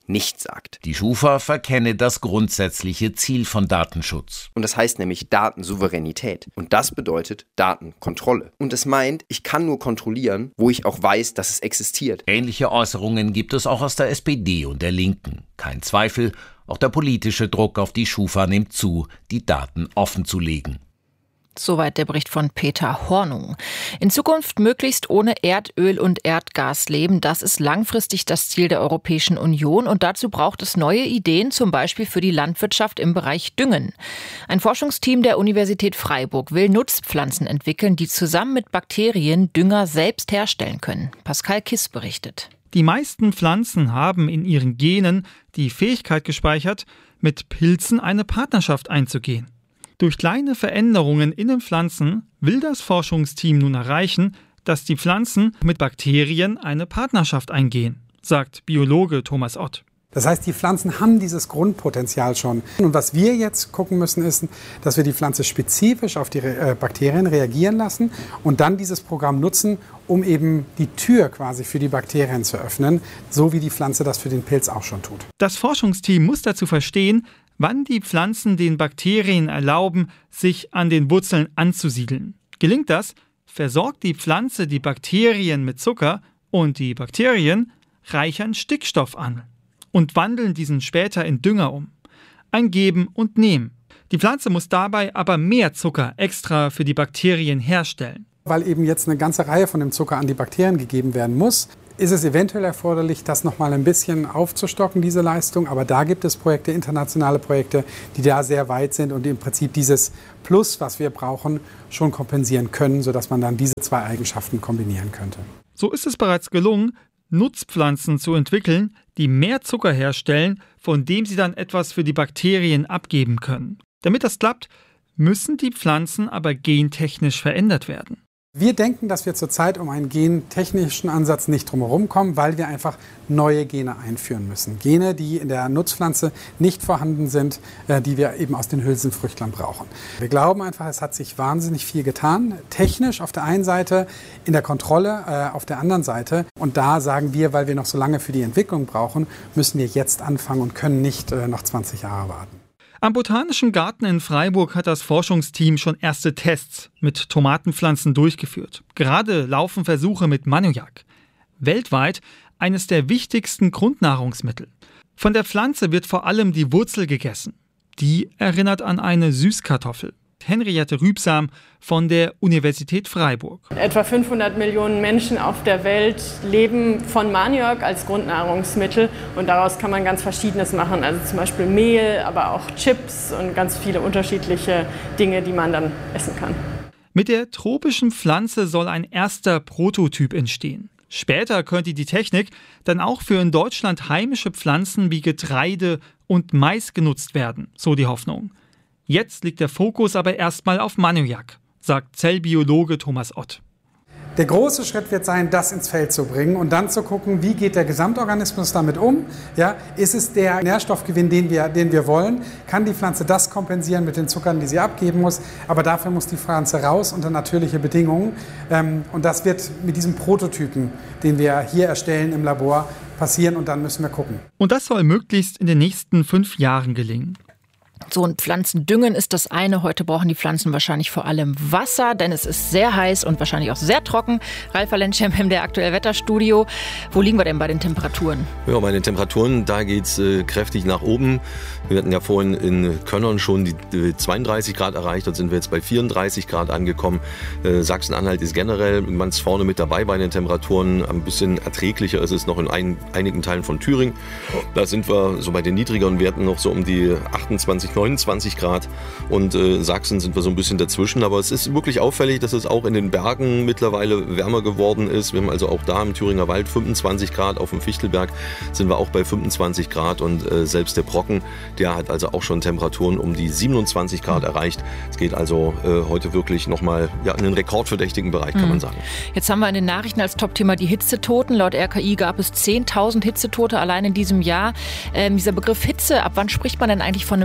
nicht sagt. Die Schufa verkenne das grundsätzliche Ziel von Datenschutz. Und das heißt nämlich Datensouveränität. Und das bedeutet Datenkontrolle. Und es meint, ich kann nur kontrollieren, wo ich auch weiß, dass es existiert. Ähnliche Äußerungen gibt es auch aus der SPD und der Linken. Kein Zweifel, auch der politische Druck auf die Schufa nimmt zu, die Daten offenzulegen. Soweit der Bericht von Peter Hornung. In Zukunft möglichst ohne Erdöl und Erdgas leben, das ist langfristig das Ziel der Europäischen Union und dazu braucht es neue Ideen, zum Beispiel für die Landwirtschaft im Bereich Düngen. Ein Forschungsteam der Universität Freiburg will Nutzpflanzen entwickeln, die zusammen mit Bakterien Dünger selbst herstellen können. Pascal Kiss berichtet. Die meisten Pflanzen haben in ihren Genen die Fähigkeit gespeichert, mit Pilzen eine Partnerschaft einzugehen. Durch kleine Veränderungen in den Pflanzen will das Forschungsteam nun erreichen, dass die Pflanzen mit Bakterien eine Partnerschaft eingehen, sagt Biologe Thomas Ott. Das heißt, die Pflanzen haben dieses Grundpotenzial schon. Und was wir jetzt gucken müssen, ist, dass wir die Pflanze spezifisch auf die Bakterien reagieren lassen und dann dieses Programm nutzen, um eben die Tür quasi für die Bakterien zu öffnen, so wie die Pflanze das für den Pilz auch schon tut. Das Forschungsteam muss dazu verstehen, wann die Pflanzen den Bakterien erlauben, sich an den Wurzeln anzusiedeln. Gelingt das, versorgt die Pflanze die Bakterien mit Zucker und die Bakterien reichern Stickstoff an und wandeln diesen später in Dünger um. Ein Geben und Nehmen. Die Pflanze muss dabei aber mehr Zucker extra für die Bakterien herstellen. Weil eben jetzt eine ganze Reihe von dem Zucker an die Bakterien gegeben werden muss, ist es eventuell erforderlich, das noch mal ein bisschen aufzustocken, diese Leistung. Aber da gibt es Projekte, internationale Projekte, die da sehr weit sind und im Prinzip dieses Plus, was wir brauchen, schon kompensieren können, sodass man dann diese zwei Eigenschaften kombinieren könnte. So ist es bereits gelungen, Nutzpflanzen zu entwickeln, die mehr Zucker herstellen, von dem sie dann etwas für die Bakterien abgeben können. Damit das klappt, müssen die Pflanzen aber gentechnisch verändert werden. Wir denken, dass wir zurzeit um einen gentechnischen Ansatz nicht drumherum kommen, weil wir einfach neue Gene einführen müssen. Gene, die in der Nutzpflanze nicht vorhanden sind, die wir eben aus den Hülsenfrüchtlern brauchen. Wir glauben einfach, es hat sich wahnsinnig viel getan. Technisch auf der einen Seite, in der Kontrolle auf der anderen Seite. Und da sagen wir, weil wir noch so lange für die Entwicklung brauchen, müssen wir jetzt anfangen und können nicht noch 20 Jahre warten. Am Botanischen Garten in Freiburg hat das Forschungsteam schon erste Tests mit Tomatenpflanzen durchgeführt. Gerade laufen Versuche mit Maniok. Weltweit eines der wichtigsten Grundnahrungsmittel. Von der Pflanze wird vor allem die Wurzel gegessen. Die erinnert an eine Süßkartoffel. Henriette Rübsam von der Universität Freiburg. Etwa 500 Millionen Menschen auf der Welt leben von Maniok als Grundnahrungsmittel und daraus kann man ganz Verschiedenes machen, also zum Beispiel Mehl, aber auch Chips und ganz viele unterschiedliche Dinge, die man dann essen kann. Mit der tropischen Pflanze soll ein erster Prototyp entstehen. Später könnte die Technik dann auch für in Deutschland heimische Pflanzen wie Getreide und Mais genutzt werden, so die Hoffnung. Jetzt liegt der Fokus aber erstmal auf Maniok, sagt Zellbiologe Thomas Ott. Der große Schritt wird sein, das ins Feld zu bringen und dann zu gucken, wie geht der Gesamtorganismus damit um? Ja, ist es der Nährstoffgewinn, den wir wollen? Kann die Pflanze das kompensieren mit den Zuckern, die sie abgeben muss? Aber dafür muss die Pflanze raus unter natürliche Bedingungen. Und das wird mit diesem Prototypen, den wir hier erstellen im Labor, passieren und dann müssen wir gucken. Und das soll möglichst in den nächsten 5 Jahren gelingen. So, und Pflanzendüngen ist das eine. Heute brauchen die Pflanzen wahrscheinlich vor allem Wasser, denn es ist sehr heiß und wahrscheinlich auch sehr trocken. Ralf Valenschem im MDR Aktuell Wetterstudio. Wo liegen wir denn bei den Temperaturen? Ja, bei den Temperaturen, da geht es kräftig nach oben. Wir hatten ja vorhin in Könnern schon die 32 Grad erreicht. Dort sind wir jetzt bei 34 Grad angekommen. Sachsen-Anhalt ist generell ganz vorne mit dabei bei den Temperaturen. Ein bisschen erträglicher ist es noch in einigen Teilen von Thüringen. Da sind wir so bei den niedrigeren Werten noch so um die 28, 29 Grad. Und Sachsen sind wir so ein bisschen dazwischen. Aber es ist wirklich auffällig, dass es auch in den Bergen mittlerweile wärmer geworden ist. Wir haben also auch da im Thüringer Wald 25 Grad. Auf dem Fichtelberg sind wir auch bei 25 Grad. Und selbst der Brocken, der hat also auch schon Temperaturen um die 27 Grad erreicht. Es geht also heute wirklich nochmal in einen rekordverdächtigen Bereich, kann man sagen. Jetzt haben wir in den Nachrichten als Topthema die Hitzetoten. Laut RKI gab es 10.000 Hitzetote allein in diesem Jahr. Dieser Begriff Hitze, ab wann spricht man denn eigentlich von einem Hitzetag?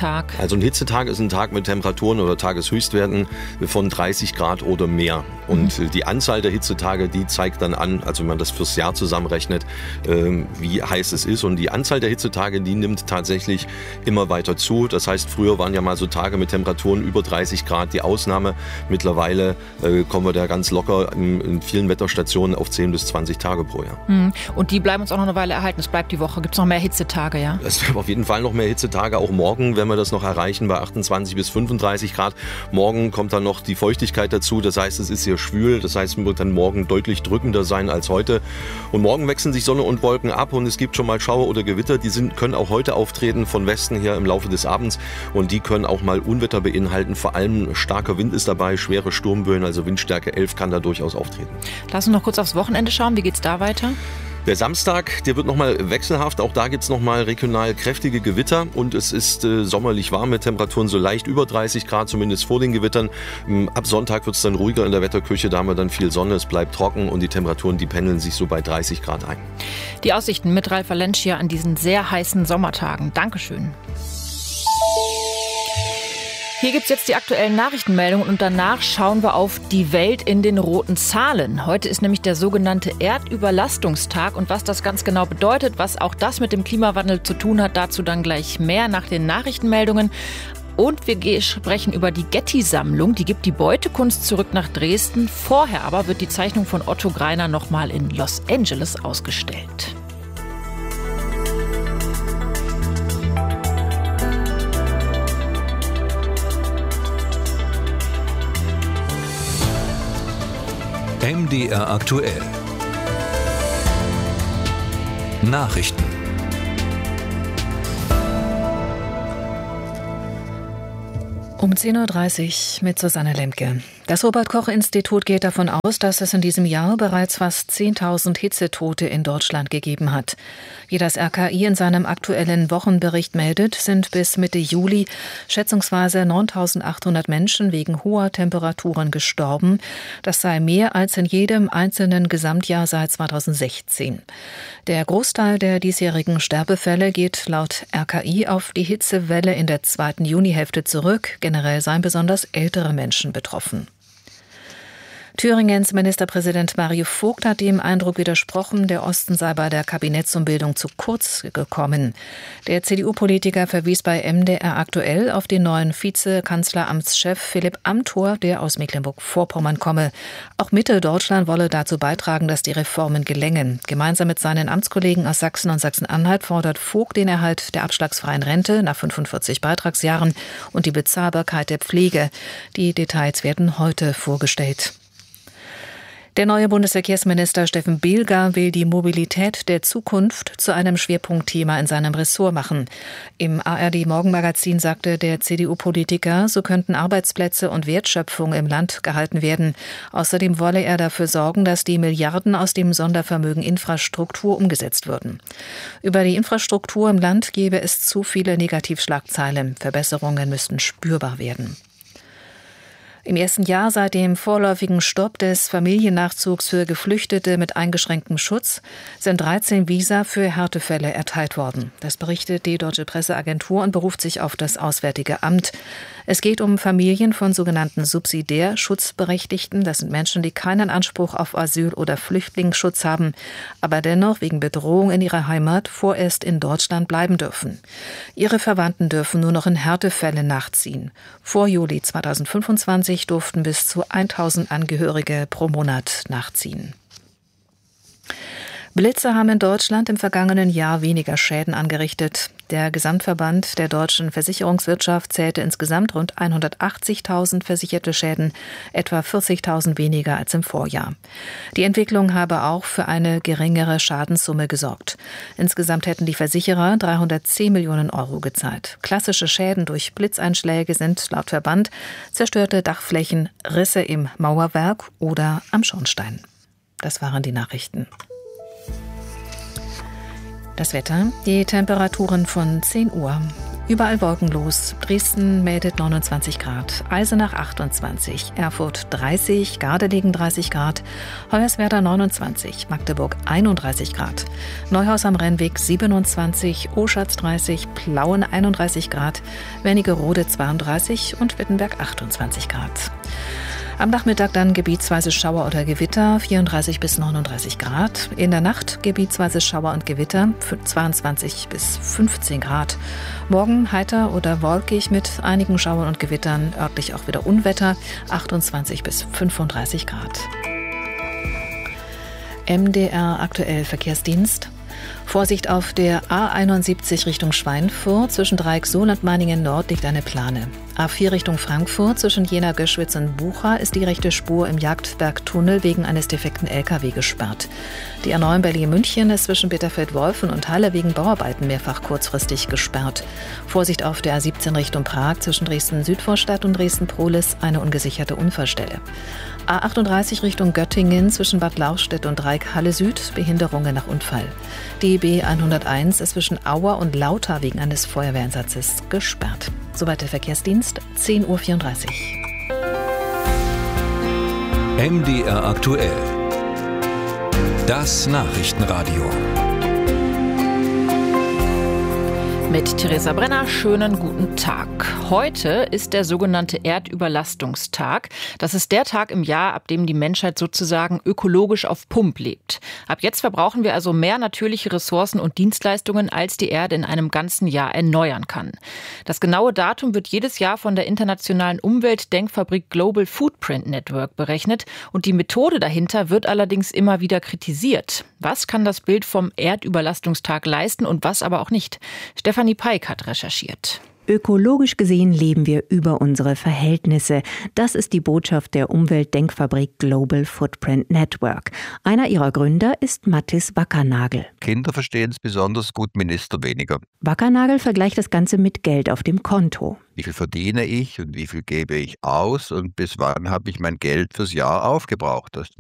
Hitzetag? Also ein Hitzetag ist ein Tag mit Temperaturen oder Tageshöchstwerten von 30 Grad oder mehr. Und die Anzahl der Hitzetage, die zeigt dann an, also wenn man das fürs Jahr zusammenrechnet, wie heiß es ist. Und die Anzahl der Hitzetage, die nimmt tatsächlich immer weiter zu. Das heißt, früher waren ja mal so Tage mit Temperaturen über 30 Grad die Ausnahme. Mittlerweile kommen wir da ganz locker in vielen Wetterstationen auf 10 bis 20 Tage pro Jahr. Und die bleiben uns auch noch eine Weile erhalten. Es bleibt die Woche. Gibt es noch mehr Hitzetage, ja? Es gibt auf jeden Fall noch mehr Hitzetage. Auch morgen werden wir das noch erreichen bei 28 bis 35 Grad. Morgen kommt dann noch die Feuchtigkeit dazu. Das heißt, es ist sehr schwül. Das heißt, es wird dann morgen deutlich drückender sein als heute. Und morgen wechseln sich Sonne und Wolken ab und es gibt schon mal Schauer oder Gewitter. Die können auch heute auftreten von Westen her im Laufe des Abends. Und die können auch mal Unwetter beinhalten. Vor allem starker Wind ist dabei, schwere Sturmböen, also Windstärke 11 kann da durchaus auftreten. Lass uns noch kurz aufs Wochenende schauen. Wie geht's da weiter? Der Samstag, der wird nochmal wechselhaft. Auch da gibt es nochmal regional kräftige Gewitter und es ist sommerlich warm mit Temperaturen so leicht über 30 Grad, zumindest vor den Gewittern. Ab Sonntag wird es dann ruhiger in der Wetterküche, da haben wir dann viel Sonne, es bleibt trocken und die Temperaturen, die pendeln sich so bei 30 Grad ein. Die Aussichten mit Ralf Valencia an diesen sehr heißen Sommertagen. Dankeschön. Hier gibt es jetzt die aktuellen Nachrichtenmeldungen und danach schauen wir auf die Welt in den roten Zahlen. Heute ist nämlich der sogenannte Erdüberlastungstag und was das ganz genau bedeutet, was auch das mit dem Klimawandel zu tun hat, dazu dann gleich mehr nach den Nachrichtenmeldungen. Und wir sprechen über die Getty-Sammlung, die gibt die Beutekunst zurück nach Dresden. Vorher aber wird die Zeichnung von Otto Greiner nochmal in Los Angeles ausgestellt. MDR aktuell. Nachrichten. Um 10.30 Uhr mit Susanne Lemke. Das Robert-Koch-Institut geht davon aus, dass es in diesem Jahr bereits fast 10.000 Hitzetote in Deutschland gegeben hat. Wie das RKI in seinem aktuellen Wochenbericht meldet, sind bis Mitte Juli schätzungsweise 9.800 Menschen wegen hoher Temperaturen gestorben. Das sei mehr als in jedem einzelnen Gesamtjahr seit 2016. Der Großteil der diesjährigen Sterbefälle geht laut RKI auf die Hitzewelle in der zweiten Junihälfte zurück. Generell seien besonders ältere Menschen betroffen. Thüringens Ministerpräsident Mario Vogt hat dem Eindruck widersprochen, der Osten sei bei der Kabinettsumbildung zu kurz gekommen. Der CDU-Politiker verwies bei MDR aktuell auf den neuen Vizekanzleramtschef Philipp Amthor, der aus Mecklenburg-Vorpommern komme. Auch Mitteldeutschland wolle dazu beitragen, dass die Reformen gelängen. Gemeinsam mit seinen Amtskollegen aus Sachsen und Sachsen-Anhalt fordert Vogt den Erhalt der abschlagsfreien Rente nach 45 Beitragsjahren und die Bezahlbarkeit der Pflege. Die Details werden heute vorgestellt. Der neue Bundesverkehrsminister Steffen Behlger will die Mobilität der Zukunft zu einem Schwerpunktthema in seinem Ressort machen. Im ARD-Morgenmagazin sagte der CDU-Politiker, so könnten Arbeitsplätze und Wertschöpfung im Land gehalten werden. Außerdem wolle er dafür sorgen, dass die Milliarden aus dem Sondervermögen Infrastruktur umgesetzt würden. Über die Infrastruktur im Land gebe es zu viele Negativschlagzeilen. Verbesserungen müssten spürbar werden. Im ersten Jahr seit dem vorläufigen Stopp des Familiennachzugs für Geflüchtete mit eingeschränktem Schutz sind 13 Visa für Härtefälle erteilt worden. Das berichtet die Deutsche Presseagentur und beruft sich auf das Auswärtige Amt. Es geht um Familien von sogenannten subsidiär Schutzberechtigten. Das sind Menschen, die keinen Anspruch auf Asyl- oder Flüchtlingsschutz haben, aber dennoch wegen Bedrohung in ihrer Heimat vorerst in Deutschland bleiben dürfen. Ihre Verwandten dürfen nur noch in Härtefällen nachziehen. Vor Juli 2025 durften bis zu 1000 Angehörige pro Monat nachziehen. Blitze haben in Deutschland im vergangenen Jahr weniger Schäden angerichtet. Der Gesamtverband der deutschen Versicherungswirtschaft zählte insgesamt rund 180.000 versicherte Schäden, etwa 40.000 weniger als im Vorjahr. Die Entwicklung habe auch für eine geringere Schadenssumme gesorgt. Insgesamt hätten die Versicherer 310 Millionen Euro gezahlt. Klassische Schäden durch Blitzeinschläge sind laut Verband zerstörte Dachflächen, Risse im Mauerwerk oder am Schornstein. Das waren die Nachrichten. Das Wetter, die Temperaturen von 10 Uhr. Überall wolkenlos. Dresden meldet 29 Grad, Eisenach 28, Erfurt 30, Gardelegen 30 Grad, Hoyerswerda 29, Magdeburg 31 Grad, Neuhaus am Rennweg 27, Oschatz 30, Plauen 31 Grad, Wernigerode 32 und Wittenberg 28 Grad. Am Nachmittag dann gebietsweise Schauer oder Gewitter, 34 bis 39 Grad. In der Nacht gebietsweise Schauer und Gewitter, 22 bis 15 Grad. Morgen heiter oder wolkig mit einigen Schauern und Gewittern, örtlich auch wieder Unwetter, 28 bis 35 Grad. MDR aktuell Verkehrsdienst. Vorsicht auf der A71 Richtung Schweinfurt. Zwischen Dreieck Sohl und Meiningen Nord liegt eine Plane. A4 Richtung Frankfurt. Zwischen Jena, Göschwitz und Bucha ist die rechte Spur im Jagdbergtunnel wegen eines defekten LKW gesperrt. Die A9 Berlin-München ist zwischen Bitterfeld-Wolfen und Halle wegen Bauarbeiten mehrfach kurzfristig gesperrt. Vorsicht auf der A17 Richtung Prag. Zwischen Dresden-Südvorstadt und Dresden-Prohlis eine ungesicherte Unfallstelle. A38 Richtung Göttingen zwischen Bad Lauchstädt und Dreieck Halle Süd, Behinderungen nach Unfall. Die B101 ist zwischen Auer und Lauter wegen eines Feuerwehreinsatzes gesperrt. Soweit der Verkehrsdienst, 10:34 Uhr. MDR aktuell. Das Nachrichtenradio. Mit Theresa Brenner, schönen guten Tag. Heute ist der sogenannte Erdüberlastungstag. Das ist der Tag im Jahr, ab dem die Menschheit sozusagen ökologisch auf Pump lebt. Ab jetzt verbrauchen wir also mehr natürliche Ressourcen und Dienstleistungen, als die Erde in einem ganzen Jahr erneuern kann. Das genaue Datum wird jedes Jahr von der internationalen Umweltdenkfabrik Global Footprint Network berechnet und die Methode dahinter wird allerdings immer wieder kritisiert. Was kann das Bild vom Erdüberlastungstag leisten und was aber auch nicht? Stefanie Peik hat recherchiert. Ökologisch gesehen leben wir über unsere Verhältnisse. Das ist die Botschaft der Umweltdenkfabrik Global Footprint Network. Einer ihrer Gründer ist Mattis Wackernagel. Kinder verstehen es besonders gut, Minister weniger. Wackernagel vergleicht das Ganze mit Geld auf dem Konto. Wie viel verdiene ich und wie viel gebe ich aus und bis wann habe ich mein Geld fürs Jahr aufgebraucht? Das